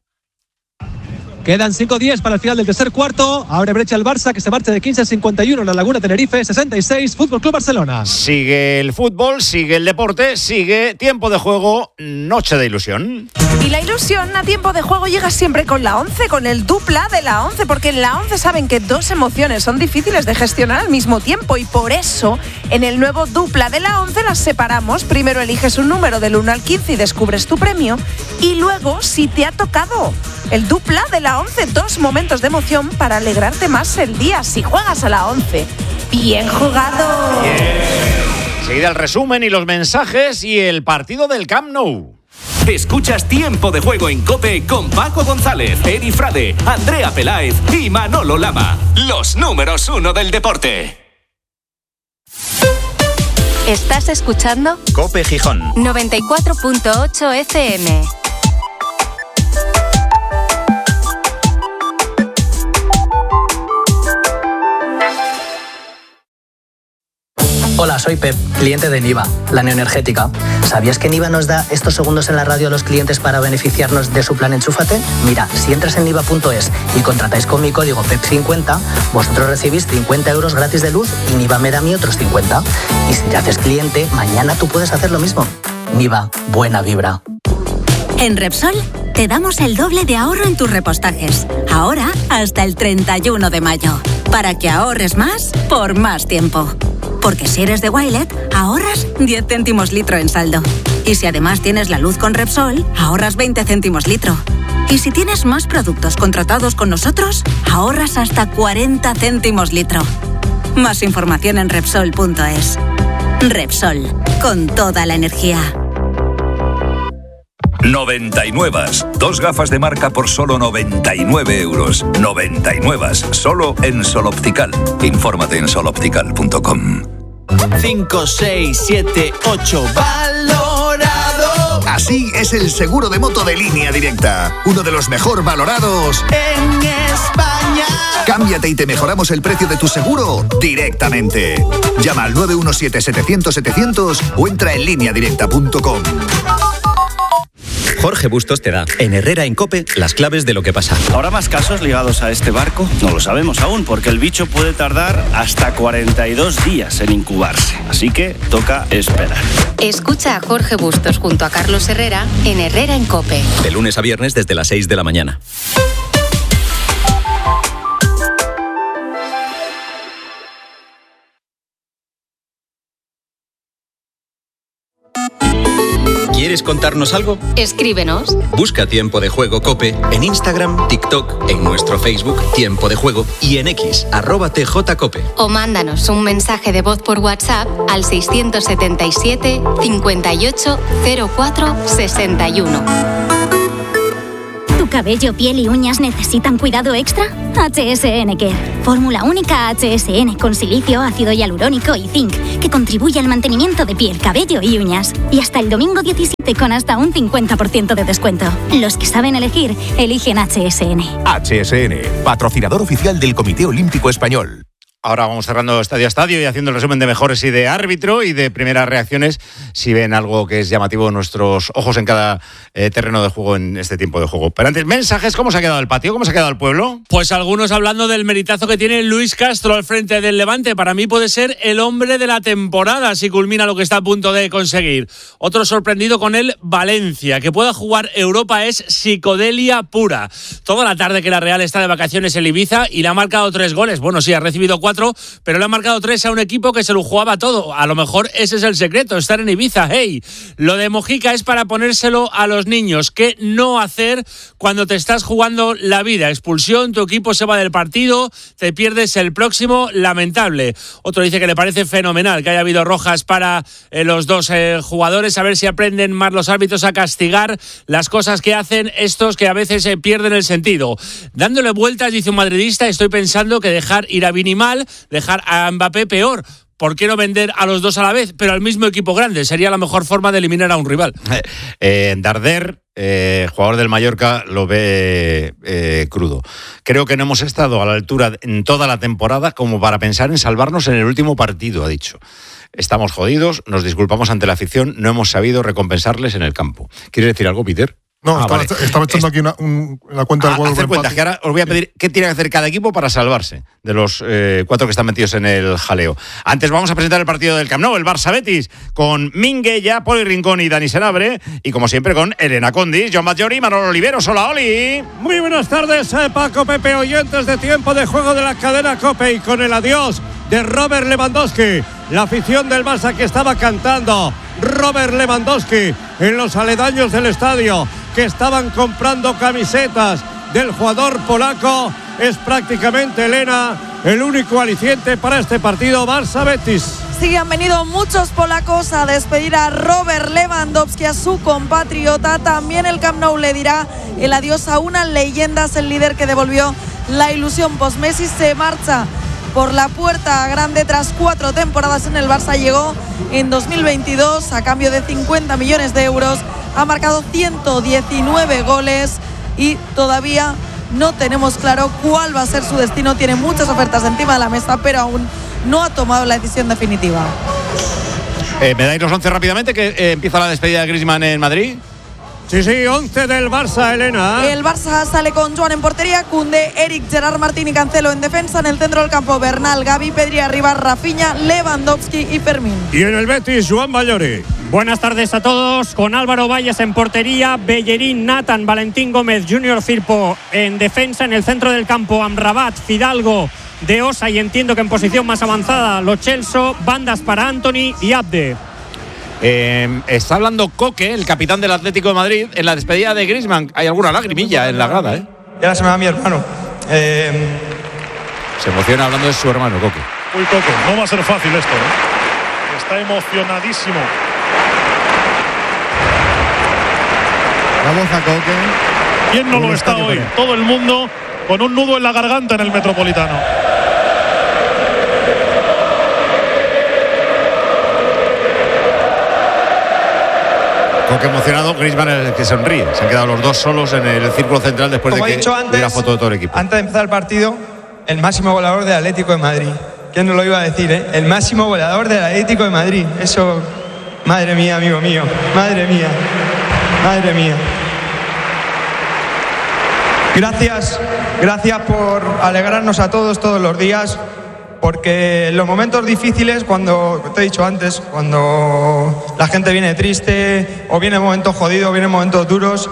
Quedan cinco diez para el final del tercer cuarto. Abre brecha el Barça, que se marcha de quince a cincuenta y uno en la Laguna Tenerife, sesenta y seis, Fútbol Club Barcelona. Sigue el fútbol, sigue el deporte, sigue tiempo de juego, noche de ilusión. Y la ilusión a tiempo de juego llega siempre con la once, con el dupla de la once, porque en la once saben que dos emociones son difíciles de gestionar al mismo tiempo y por eso en el nuevo dupla de la once las separamos. Primero eliges un número del uno al quince y descubres tu premio, y luego, si te ha tocado el dupla de la once, dos momentos de emoción para alegrarte más el día si juegas a la once. ¡Bien jugado! Enseguida el resumen y los mensajes y el partido del Camp Nou. Escuchas Tiempo de Juego en COPE con Paco González, Eri Frade, Andrea Peláez y Manolo Lama. Los números uno del deporte. ¿Estás escuchando? COPE Gijón. noventa y cuatro punto ocho F M. Hola, soy Pep, cliente de Niva, la neoenergética. ¿Sabías que Niva nos da estos segundos en la radio a los clientes para beneficiarnos de su plan Enchúfate? Mira, si entras en niva punto es y contratáis con mi código P E P cincuenta, vosotros recibís cincuenta euros gratis de luz y Niva me da a mí otros cincuenta. Y si te haces cliente, mañana tú puedes hacer lo mismo. Niva, buena vibra. En Repsol te damos el doble de ahorro en tus repostajes. Ahora hasta el treinta y uno de mayo. Para que ahorres más por más tiempo. Porque si eres de Wilet, ahorras diez céntimos litro en saldo. Y si además tienes la luz con Repsol, ahorras veinte céntimos litro. Y si tienes más productos contratados con nosotros, ahorras hasta cuarenta céntimos litro. Más información en Repsol punto es. Repsol, con toda la energía. noventa y nueve. Dos gafas de marca por solo noventa y nueve euros. noventa y nueve. Solo en Sol Optical. Infórmate en sol optical punto com. cinco, seis, siete, ocho. ¡Valorado! Así es el seguro de moto de Línea Directa. Uno de los mejor valorados en España. Cámbiate y te mejoramos el precio de tu seguro directamente. Llama al nueve uno siete, setecientos, setecientos o entra en línea directa punto com. Jorge Bustos te da, en Herrera en COPE, las claves de lo que pasa. ¿Habrá más casos ligados a este barco? No lo sabemos aún, porque el bicho puede tardar hasta cuarenta y dos días en incubarse. Así que toca esperar. Escucha a Jorge Bustos junto a Carlos Herrera en Herrera en COPE. De lunes a viernes desde las seis de la mañana. ¿Quieres contarnos algo? Escríbenos. Busca Tiempo de Juego COPE en Instagram, TikTok, en nuestro Facebook Tiempo de Juego y en X, arroba tjcope. O mándanos un mensaje de voz por WhatsApp al seiscientos setenta y siete, cincuenta y ocho, cero cuatro, sesenta y uno. ¿Tu cabello, piel y uñas necesitan cuidado extra? H S N Care. Fórmula única H S N con silicio, ácido hialurónico y zinc, que contribuye al mantenimiento de piel, cabello y uñas. Y hasta el domingo diecisiete con hasta un cincuenta por ciento de descuento. Los que saben elegir, eligen H S N. H S N, patrocinador oficial del Comité Olímpico Español. Ahora vamos cerrando estadio a estadio y haciendo el resumen de mejores y de árbitro y de primeras reacciones, si ven algo que es llamativo, nuestros ojos en cada eh, terreno de juego en este tiempo de juego. Pero antes, mensajes, ¿cómo se ha quedado el patio? ¿Cómo se ha quedado el pueblo? Pues algunos hablando del meritazo que tiene Luis Castro al frente del Levante. Para mí puede ser el hombre de la temporada si culmina lo que está a punto de conseguir. Otro sorprendido con el Valencia. Que pueda jugar Europa es psicodelia pura. Toda la tarde que la Real está de vacaciones en Ibiza y le ha marcado tres goles. Bueno, sí, ha recibido cuatro, pero le ha marcado tres a un equipo que se lo jugaba todo. A lo mejor ese es el secreto, estar en Ibiza. Hey, lo de Mojica es para ponérselo a los niños. ¿Qué no hacer cuando te estás jugando la vida? Expulsión, tu equipo se va del partido, te pierdes el próximo, lamentable. Otro dice que le parece fenomenal que haya habido rojas para eh, los dos eh, jugadores, a ver si aprenden más los árbitros a castigar las cosas que hacen estos que a veces eh, pierden el sentido. Dándole vueltas, dice un madridista, estoy pensando que dejar ir a Vini mal, dejar a Mbappé peor. ¿Por qué no vender a los dos a la vez, pero al mismo equipo grande? Sería la mejor forma de eliminar a un rival. Eh, eh, Darder, eh, jugador del Mallorca, lo ve eh, crudo. Creo que no hemos estado a la altura en toda la temporada como para pensar en salvarnos en el último partido, ha dicho. Estamos jodidos, nos disculpamos ante la afición, no hemos sabido recompensarles en el campo. ¿Quieres decir algo, Peter? No, ah, estaba, vale. estaba echando aquí una, un, la cuenta del Ah, gol. hacer cuentas, que ahora os voy a pedir qué tiene que hacer cada equipo para salvarse de los eh, cuatro que están metidos en el jaleo. Antes vamos a presentar el partido del Camp Nou, el Barça-Betis, con Minguella, Poli Rincón y Dani Senabre, y como siempre con Elena Condis, John Batllori, Manolo Oliveros. Hola, Oli. Muy buenas tardes, eh, Paco, Pepe, oyentes de Tiempo de Juego de la cadena COPE, y con el adiós de Robert Lewandowski, la afición del Barça que estaba cantando Robert Lewandowski en los aledaños del estadio, que estaban comprando camisetas del jugador polaco, es prácticamente, Elena, el único aliciente para este partido Barça-Betis. Sí, han venido muchos polacos a despedir a Robert Lewandowski, a su compatriota. También el Camp Nou le dirá el adiós a una leyenda, es el líder que devolvió la ilusión post-Messi. Se marcha por la puerta grande tras cuatro temporadas en el Barça. Llegó en dos mil veintidós a cambio de cincuenta millones de euros. Ha marcado ciento diecinueve goles y todavía no tenemos claro cuál va a ser su destino. Tiene muchas ofertas encima de la mesa, pero aún no ha tomado la decisión definitiva. Eh, ¿Me dais los once rápidamente, que eh, empieza la despedida de Griezmann en Madrid? Sí, sí, once del Barça, Elena. El Barça sale con Joan en portería, Koundé, Eric, Gerard Martín y Cancelo en defensa. En el centro del campo, Bernal, Gavi, Pedri arriba, Rafinha, Lewandowski y Fermín. Y en el Betis, Joan Batllori. Buenas tardes a todos, con Álvaro Valles en portería, Bellerín, Nathan, Valentín Gómez, Junior Firpo en defensa. En el centro del campo, Amrabat, Fidalgo, De Osa y entiendo que en posición más avanzada, Lo Celso, bandas para Anthony y Abde. Eh, está hablando Coque, el capitán del Atlético de Madrid, en la despedida de Griezmann. Hay alguna lagrimilla en la grada, ¿eh? Ya se me va mi hermano. Eh... Se emociona hablando de su hermano, Coque. Uy, Coque, no va a ser fácil esto, ¿eh? Está emocionadísimo. Vamos a Coque. ¿Quién no lo está hoy? Todo el mundo con un nudo en la garganta en el Metropolitano. Coque emocionado, Griezmann es el que sonríe. Se han quedado los dos solos en el círculo central después Como de he que dicho antes, hubiera foto de todo el equipo. Antes de empezar el partido, el máximo goleador del Atlético de Madrid. ¿Quién no lo iba a decir, eh? El máximo goleador del Atlético de Madrid. Eso, madre mía, amigo mío. Madre mía. Madre mía. Gracias, gracias por alegrarnos a todos todos los días, porque en los momentos difíciles, cuando te he dicho antes, cuando la gente viene triste o viene momentos jodidos, vienen momentos duros,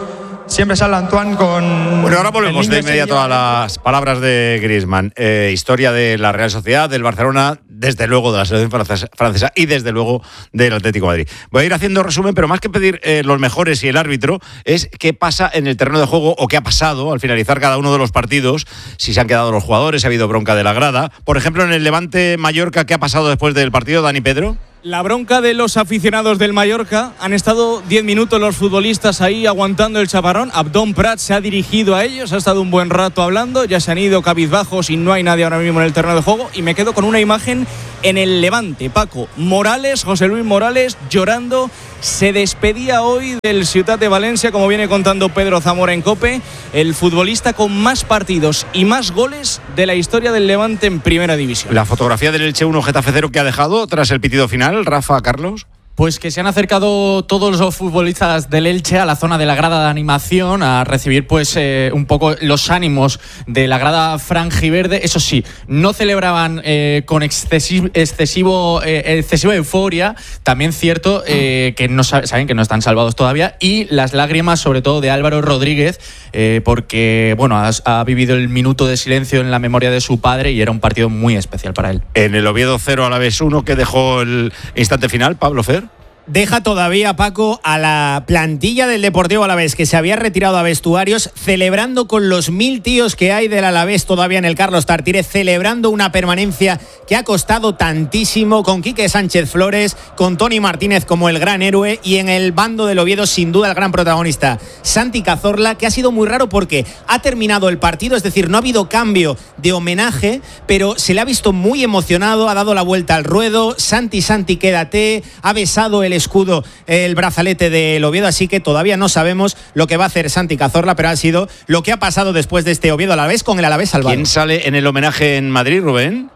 siempre sale Antoine con... Bueno, ahora volvemos de inmediato a las palabras de Griezmann. Eh, historia de la Real Sociedad, del Barcelona, desde luego de la selección francesa, francesa y desde luego del Atlético de Madrid. Voy a ir haciendo resumen, pero más que pedir eh, los mejores y el árbitro, es qué pasa en el terreno de juego o qué ha pasado al finalizar cada uno de los partidos, si se han quedado los jugadores, si ha habido bronca de la grada. Por ejemplo, en el Levante Mallorca, ¿qué ha pasado después del partido, Dani Pedro? La bronca de los aficionados del Mallorca. Han estado diez minutos los futbolistas ahí aguantando el chaparrón. Abdón Prat se ha dirigido a ellos, ha estado un buen rato hablando. Ya se han ido cabizbajos y no hay nadie ahora mismo en el terreno de juego. Y me quedo con una imagen en el Levante. Paco Morales, José Luis Morales, llorando. Se despedía hoy del Ciutat de Valencia, como viene contando Pedro Zamora en COPE, el futbolista con más partidos y más goles de la historia del Levante en Primera División. La fotografía del Elche uno Getafe cero que ha dejado tras el pitido final, Rafa, Carlos. Pues que se han acercado todos los futbolistas del Elche a la zona de la grada de animación a recibir pues eh, un poco los ánimos de la grada franjiverde. Eso sí, no celebraban eh, con excesivo, excesivo, eh, excesiva euforia. También cierto eh, que no saben que no están salvados todavía. Y las lágrimas sobre todo de Álvaro Rodríguez eh, porque bueno ha, ha vivido el minuto de silencio en la memoria de su padre y era un partido muy especial para él. En el Oviedo cero Alavés uno que dejó el instante final, Pablo Fer. Deja todavía, Paco, a la plantilla del Deportivo Alavés, que se había retirado a vestuarios, celebrando con los mil tíos que hay del Alavés todavía en el Carlos Tartiere, celebrando una permanencia que ha costado tantísimo, con Quique Sánchez Flores, con Toni Martínez como el gran héroe, y en el bando del Oviedo, sin duda, el gran protagonista, Santi Cazorla, que ha sido muy raro porque ha terminado el partido, es decir, no ha habido cambio de homenaje, pero se le ha visto muy emocionado, ha dado la vuelta al ruedo, Santi, Santi, quédate, ha besado el escudo, el brazalete del Oviedo, así que todavía no sabemos lo que va a hacer Santi Cazorla, pero ha sido lo que ha pasado después de este Oviedo Alavés con el Alavés salvado. ¿Quién sale en el homenaje en Madrid, Rubén?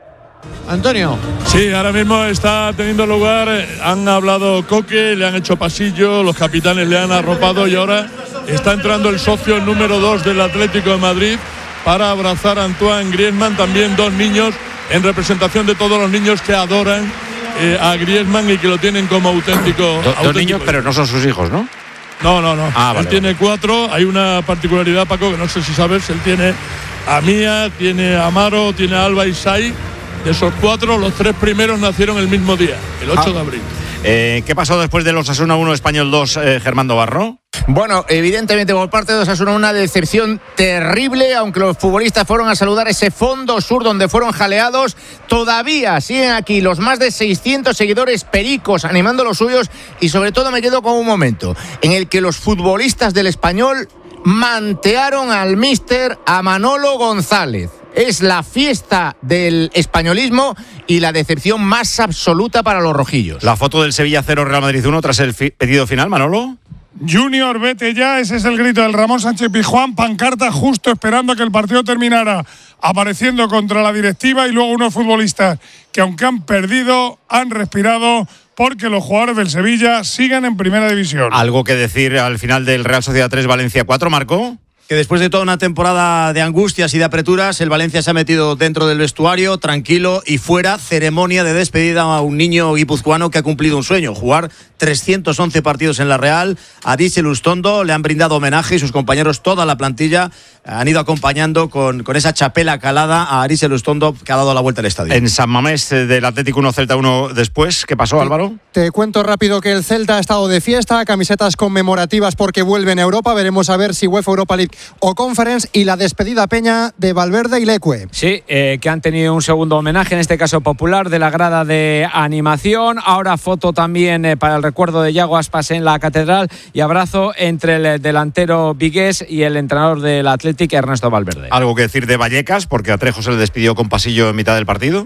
Antonio. Sí, ahora mismo está teniendo lugar, han hablado Coque, le han hecho pasillo, los capitanes le han arropado y ahora está entrando el socio número dos del Atlético de Madrid para abrazar a Antoine Griezmann, también dos niños en representación de todos los niños que adoran Eh, a Griezmann y que lo tienen como auténtico. Do, auténtico. Dos niños, pero no son sus hijos, ¿no? No, no, no. Ah, él vale, tiene vale. cuatro. Hay una particularidad, Paco, que no sé si sabes. Él tiene a Mía, tiene a Amaro, tiene a Alba y Sai. De esos cuatro, los tres primeros nacieron el mismo día, el ocho ah. de abril. Eh, ¿Qué pasó después de los Osasuna uno, Español dos, eh, Germando Barro? Bueno, evidentemente por parte de Osasuna una decepción terrible, aunque los futbolistas fueron a saludar ese fondo sur donde fueron jaleados. Todavía siguen aquí los más de seiscientos seguidores pericos animando los suyos y sobre todo me quedo con un momento en el que los futbolistas del Español mantearon al míster, a Manolo González. Es la fiesta del españolismo y la decepción más absoluta para los rojillos. La foto del Sevilla cero, Real Madrid uno tras el fi- pedido final, Manolo. Junior, vete ya, ese es el grito del Ramón Sánchez Pizjuán, pancarta justo esperando a que el partido terminara, apareciendo contra la directiva y luego unos futbolistas que aunque han perdido, han respirado porque los jugadores del Sevilla siguen en Primera División. ¿Algo que decir al final del Real Sociedad tres, Valencia cuatro, Marco? Que después de toda una temporada de angustias y de apreturas, el Valencia se ha metido dentro del vestuario, tranquilo y fuera, ceremonia de despedida a un niño guipuzcoano que ha cumplido un sueño, jugar trescientos once partidos en la Real. A Dice Lustondo le han brindado homenaje y sus compañeros, toda la plantilla, han ido acompañando con, con esa chapela calada a Arise Lustondo, que ha dado la vuelta al estadio. En San Mamés del Atlético uno, Celta uno después, ¿qué pasó, Álvaro? Te cuento rápido que el Celta ha estado de fiesta, camisetas conmemorativas porque vuelven a Europa, veremos a ver si UEFA Europa League o Conference, y la despedida Peña de Valverde y Leque. Sí, eh, que han tenido un segundo homenaje, en este caso popular, de la grada de animación. Ahora foto también eh, para el recuerdo de Yago Aspas en la Catedral y abrazo entre el delantero vigués y el entrenador del Athletic, Ernesto Valverde. ¿Algo que decir de Vallecas? Porque a Trejo se le despidió con pasillo en mitad del partido.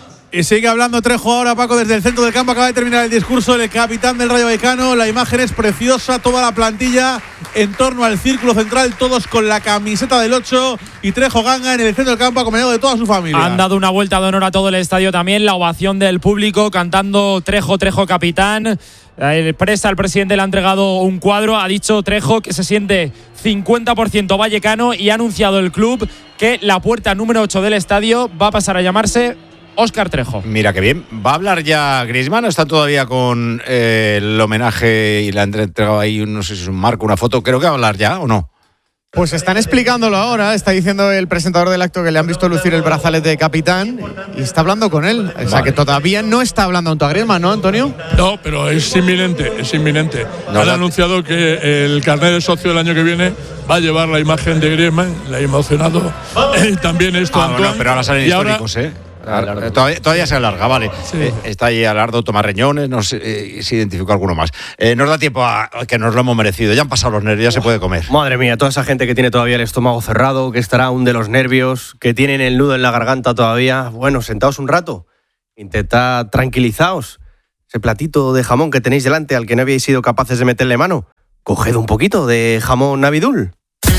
Y sigue hablando Trejo ahora, Paco, desde el centro del campo. Acaba de terminar el discurso del capitán del Rayo Vallecano. La imagen es preciosa, toda la plantilla en torno al círculo central, todos con la camiseta del ocho, y Trejo Ganga en el centro del campo acompañado de toda su familia. Han dado una vuelta de honor a todo el estadio también, la ovación del público cantando Trejo, Trejo capitán. El presta, el presidente le ha entregado un cuadro, ha dicho Trejo que se siente cincuenta por ciento vallecano y ha anunciado el club que la puerta número ocho del estadio va a pasar a llamarse Óscar Trejo. Mira qué bien. ¿Va a hablar ya Griezmann o está todavía con eh, el homenaje y le han entregado ahí, no sé si es un marco, una foto? Creo que va a hablar ya, ¿o no? Pues están explicándolo ahora, está diciendo el presentador del acto que le han visto lucir el brazalete de capitán y está hablando con él. O sea vale. que todavía no está hablando a Griezmann, ¿no, Antonio? No, pero es inminente, es inminente. No, Han no. anunciado que el carnet de socio del año que viene va a llevar la imagen de Griezmann, le ha emocionado. Eh, también esto, ah, Antoine. Bueno, pero ahora salen y históricos, ahora, ¿eh? Todavía, todavía se alarga, vale. Sí. Eh, está ahí Alardo, Tomás Reñones, no sé eh, si identificó alguno más. Eh, nos da tiempo a que nos lo hemos merecido. Ya han pasado los nervios, ya se puede comer. Madre mía, toda esa gente que tiene todavía el estómago cerrado, que estará aún de los nervios, que tienen el nudo en la garganta todavía. Bueno, sentaos un rato, intentad tranquilizaos. Ese platito de jamón que tenéis delante al que no habíais sido capaces de meterle mano, coged un poquito de jamón Navidul.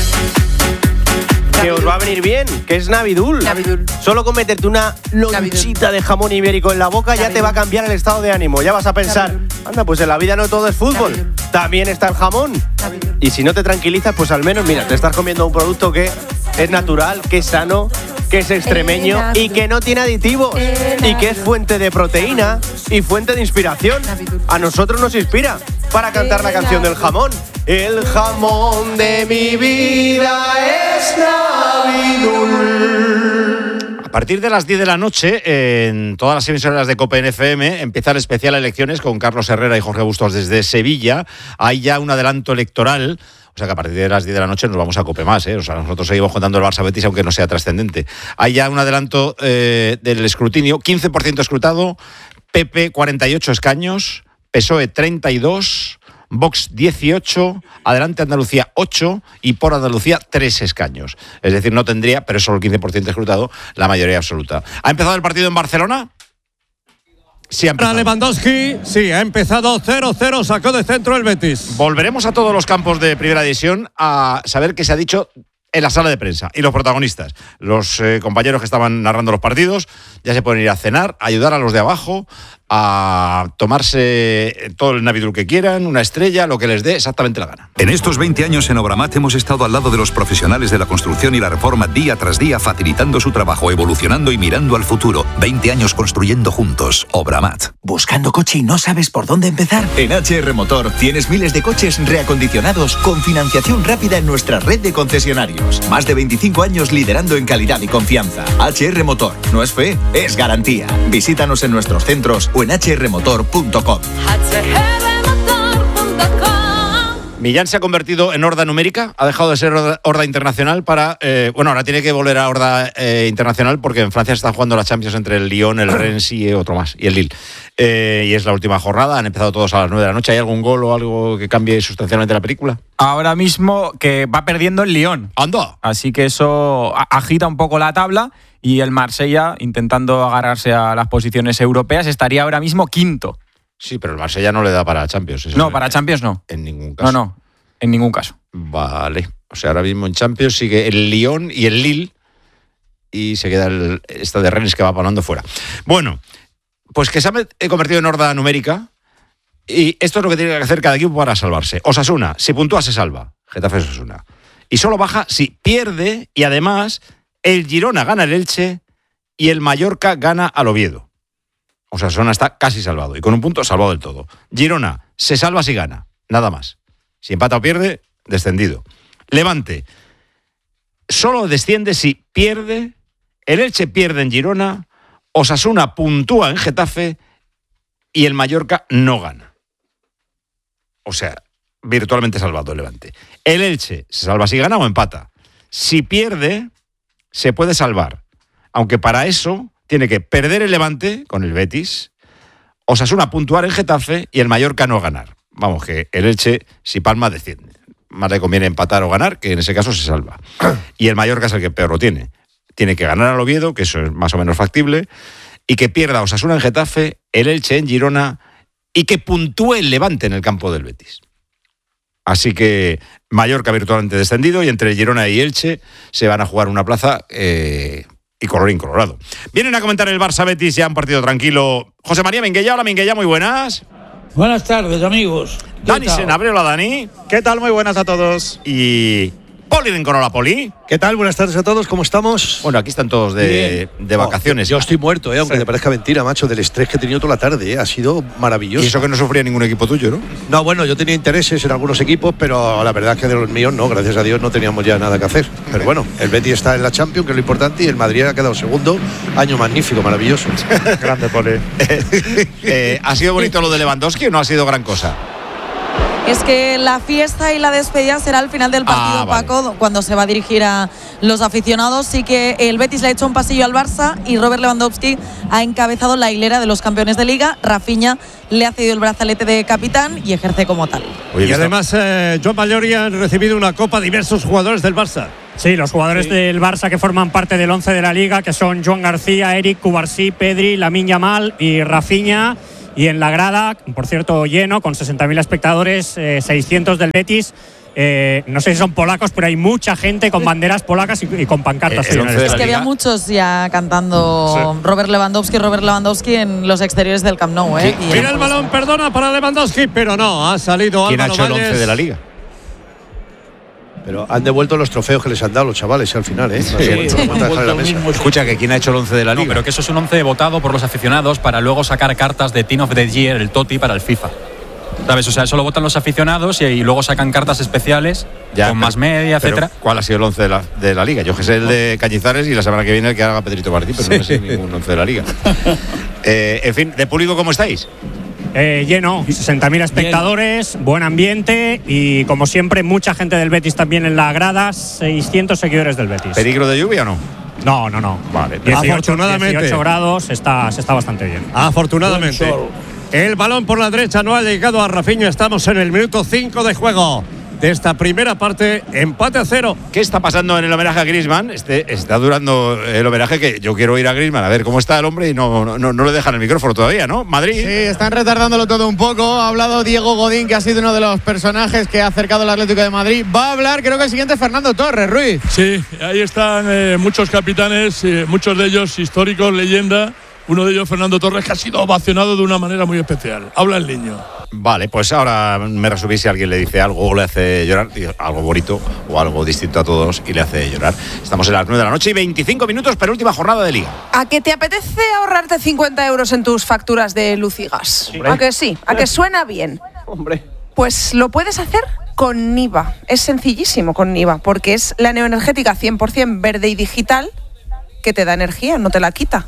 Que os va a venir bien, que es Navidul. Navidul. Solo con meterte una lonchita de jamón ibérico en la boca Navidul. Ya te va a cambiar el estado de ánimo. Ya vas a pensar, Navidul. Anda, pues en la vida no todo es fútbol. Navidul. También está el jamón. Navidul. Y si no te tranquilizas, pues al menos, mira, te estás comiendo un producto que es natural, que es sano, que es extremeño y que no tiene aditivos. Y que es fuente de proteína y fuente de inspiración. A nosotros nos inspira para cantar la canción del jamón. El jamón de mi vida es Navidul. A partir de las diez de la noche, en todas las emisoras de COPE en F M, empieza el especial Elecciones con Carlos Herrera y Jorge Bustos desde Sevilla. Hay ya un adelanto electoral. O sea que a partir de las diez de la noche nos vamos a COPE más, ¿eh? O sea, nosotros seguimos contando el Barça Betis aunque no sea trascendente. Hay ya un adelanto eh, del escrutinio, quince por ciento escrutado, P P cuarenta y ocho escaños, P S O E treinta y dos, Vox dieciocho, Adelante Andalucía ocho y por Andalucía tres escaños. Es decir, no tendría, pero es solo el quince por ciento escrutado, la mayoría absoluta. ¿Ha empezado el partido en Barcelona? Sí, ha empezado. Lewandowski, sí, ha empezado cero cero, sacó de centro el Betis. Volveremos a todos los campos de Primera División a saber qué se ha dicho en la sala de prensa. Y los protagonistas, los eh, compañeros que estaban narrando los partidos, ya se pueden ir a cenar, a ayudar a los de abajo, a tomarse todo el Navidul que quieran, una estrella, lo que les dé exactamente la gana. En estos veinte años en Obramat hemos estado al lado de los profesionales de la construcción y la reforma día tras día, facilitando su trabajo, evolucionando y mirando al futuro. veinte años construyendo juntos. Obramat. ¿Buscando coche y no sabes por dónde empezar? En H R Motor tienes miles de coches reacondicionados con financiación rápida en nuestra red de concesionarios. Más de veinticinco años liderando en calidad y confianza. H R Motor. No es fe, es garantía. Visítanos en nuestros centros o en h r motor punto com. Millán se ha convertido en horda numérica, ha dejado de ser horda, horda internacional para... Eh, bueno, ahora tiene que volver a horda eh, internacional porque en Francia se están jugando las Champions entre el Lyon, el Rennes y otro más, y el Lille. Eh, y es la última jornada, han empezado todos a las nueve de la noche. ¿Hay algún gol o algo que cambie sustancialmente la película? Ahora mismo que va perdiendo el Lyon. ¡Anda! Así que eso agita un poco la tabla y el Marsella, intentando agarrarse a las posiciones europeas, estaría ahora mismo quinto. Sí, pero el Marsella no le da para Champions. Eso no, para Champions no. En ningún caso. No, no, en ningún caso. Vale. O sea, ahora mismo en Champions sigue el Lyon y el Lille y se queda el esta de Rennes que va parando fuera. Bueno, pues que se ha convertido en horda numérica y esto es lo que tiene que hacer cada equipo para salvarse. Osasuna, si puntúa se salva. Getafe Osasuna. Y solo baja si pierde y además el Girona gana el Elche y el Mallorca gana al Oviedo. Osasuna está casi salvado y con un punto salvado del todo. Girona se salva si gana, nada más. Si empata o pierde, descendido. Levante solo desciende si pierde, el Elche pierde en Girona, Osasuna puntúa en Getafe y el Mallorca no gana. O sea, virtualmente salvado el Levante. El Elche se salva si gana o empata. Si pierde, se puede salvar, aunque para eso tiene que perder el Levante con el Betis, Osasuna puntuar en Getafe y el Mallorca no ganar. Vamos, que el Elche, si palma, desciende. Más le conviene empatar o ganar, que en ese caso se salva. Y el Mallorca es el que peor lo tiene. Tiene que ganar al Oviedo, que eso es más o menos factible, y que pierda Osasuna en Getafe, el Elche en Girona, y que puntúe el Levante en el campo del Betis. Así que Mallorca virtualmente descendido, y entre Girona y Elche se van a jugar una plaza... Eh, y colorín colorado. Vienen a comentar el Barça Betis, ya un partido tranquilo. José María Minguella, hola Minguella, muy buenas. Buenas tardes, amigos. Dani Senabre, hola Dani. ¿Qué tal? Muy buenas a todos. Y Poli Rincón, hola, Poli. ¿Qué tal? Buenas tardes a todos, ¿cómo estamos? Bueno, aquí están todos de, de vacaciones. Oh, yo estoy muerto, eh, aunque te parezca mentira, macho, del estrés que he tenido toda la tarde. Eh. Ha sido maravilloso. Y eso que no sufría ningún equipo tuyo, ¿no? No, bueno, yo tenía intereses en algunos equipos, pero la verdad es que de los míos no, gracias a Dios no teníamos ya nada que hacer. Pero bueno, el Betis está en la Champions, que es lo importante, y el Madrid ha quedado segundo. Año magnífico, maravilloso. Grande, Poli. eh, ¿Ha sido bonito lo de Lewandowski o no ha sido gran cosa? Es que la fiesta y la despedida será al final del partido, ah, vale. Paco, cuando se va a dirigir a los aficionados. Sí que el Betis le ha hecho un pasillo al Barça y Robert Lewandowski ha encabezado la hilera de los campeones de Liga. Rafinha le ha cedido el brazalete de capitán y ejerce como tal. Oye, y además, eh, Joan Mallori han recibido una copa diversos jugadores del Barça. Sí, los jugadores sí. del Barça que forman parte del once de la Liga, que son Joan García, Eric, Cubarsí, Pedri, Lamine Yamal y Rafinha. Y en la grada, por cierto, lleno, con sesenta mil espectadores, eh, seiscientos del Betis. Eh, no sé si son polacos, pero hay mucha gente con banderas polacas y, y con pancartas. Eh, es que había muchos ya cantando sí. Robert Lewandowski, Robert Lewandowski en los exteriores del Camp Nou. ¿eh? Y Mira el balón, perdona para Lewandowski, pero no, ha salido ¿Quién Álvaro ha hecho Valles? el once de la Liga? Pero han devuelto los trofeos que les han dado los chavales al final, ¿eh? Sí, sí. Sí. Escucha, que ¿quién ha hecho el once de la Liga? No, pero que eso es un once votado por los aficionados para luego sacar cartas de Team of the Year, el Toti, para el FIFA. ¿Sabes? O sea, eso lo votan los aficionados y, y luego sacan cartas especiales ya, con pero, más media, etcétera. ¿Cuál ha sido el once de la, de la Liga? Yo que sé el de Cañizares y la semana que viene el que haga Pedrito Martí, pero sí. no sé ningún once de la Liga. eh, en fin, ¿de público cómo estáis? Eh, lleno, sesenta mil espectadores, lleno. Buen ambiente y como siempre mucha gente del Betis también en la grada, seiscientos seguidores del Betis. ¿Peligro de lluvia o no? No, no, no. Vale. dieciocho, afortunadamente. dieciocho grados, está, se está bastante bien. Afortunadamente. El balón por la derecha no ha llegado a Rafinha, estamos en el minuto cinco de juego de esta primera parte, empate a cero. ¿Qué está pasando en el homenaje a Griezmann? Este, está durando el homenaje que yo quiero ir a Griezmann a ver cómo está el hombre y no, no, no, no le dejan el micrófono todavía, ¿no? Madrid. Sí, están retardándolo todo un poco. Ha hablado Diego Godín, que ha sido uno de los personajes que ha acercado al Atlético de Madrid. Va a hablar, creo que el siguiente es Fernando Torres, Ruiz. Sí, ahí están eh, muchos capitanes, eh, muchos de ellos históricos, leyenda. Uno de ellos, Fernando Torres, que ha sido ovacionado de una manera muy especial. Habla el niño. Vale, pues ahora me resumís si alguien le dice algo o le hace llorar, algo bonito o algo distinto a todos y le hace llorar. Estamos en las nueve de la noche y veinticinco minutos, penúltima jornada de Liga. ¿A que te apetece ahorrarte cincuenta euros en tus facturas de luz y gas? ¿A que sí? ¿A que suena bien? Hombre. Pues lo puedes hacer con Niva. Es sencillísimo con Niva, porque es la neoenergética cien por ciento verde y digital que te da energía, no te la quita.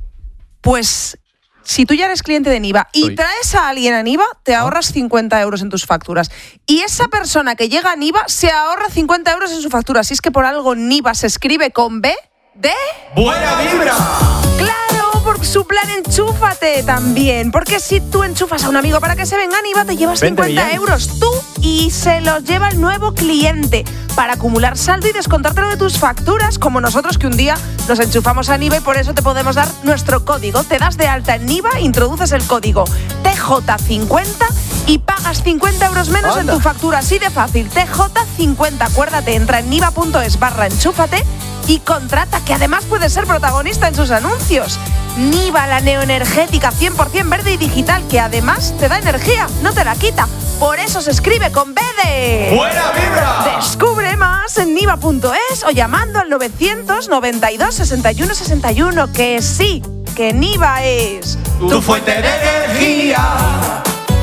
Pues si tú ya eres cliente de Niva y traes a alguien a Niva, te ahorras cincuenta euros en tus facturas. Y esa persona que llega a Niva se ahorra cincuenta euros en su factura. Si es que por algo Niva se escribe con B de... ¡Buena vibra! ¡Claro! Por su plan Enchúfate también. Porque si tú enchufas a un amigo para que se venga a Niva, te llevas cincuenta euros tú y se los lleva el nuevo cliente para acumular saldo y descontártelo de tus facturas, como nosotros que un día nos enchufamos a Niva y por eso te podemos dar nuestro código. Te das de alta en Niva, introduces el código T J cincuenta y pagas cincuenta euros menos Anda. en tu factura. Así de fácil, T J cincuenta. Acuérdate, entra en niva.es barra enchúfate y contrata, que además puedes ser protagonista en sus anuncios. Niva, la neoenergética cien por ciento verde y digital, que además te da energía, no te la quita. Por eso se escribe con B de... ¡Buena vibra! Descubre más en niva punto es o llamando al novecientos noventa y dos sesenta y uno sesenta y uno, que sí, que Niva es... Tu, tu fuente de energía.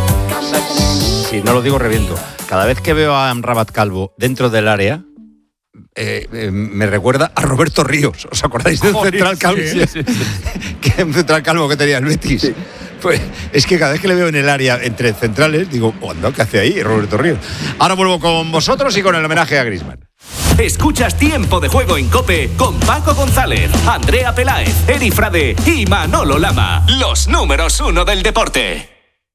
Si no lo digo, reviento. Cada vez que veo a Amrabat Calvo dentro del área... Eh, eh, me recuerda a Roberto Ríos. ¿Os acordáis del Joder, central calvo? Sí, sí, sí. Que un central calvo que tenía el Betis. Sí. Pues es que cada vez que le veo en el área entre centrales, digo, ¿cuándo? ¿Qué hace ahí Roberto Ríos? Ahora vuelvo con vosotros y con el homenaje a Griezmann. Escuchas Tiempo de Juego en COPE con Paco González, Andrea Peláez, Eri Frade y Manolo Lama. Los números uno del deporte.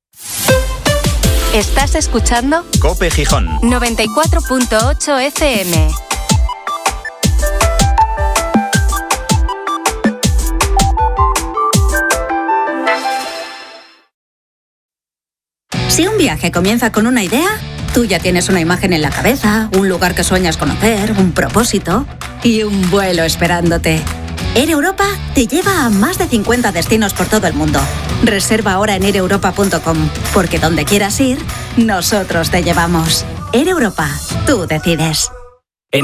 ¿Estás escuchando? COPE Gijón noventa y cuatro punto ocho F M. Si un viaje comienza con una idea, tú ya tienes una imagen en la cabeza, un lugar que sueñas conocer, un propósito y un vuelo esperándote. Air Europa te lleva a más de cincuenta destinos por todo el mundo. Reserva ahora en air europa punto com, porque donde quieras ir, nosotros te llevamos. Air Europa, tú decides.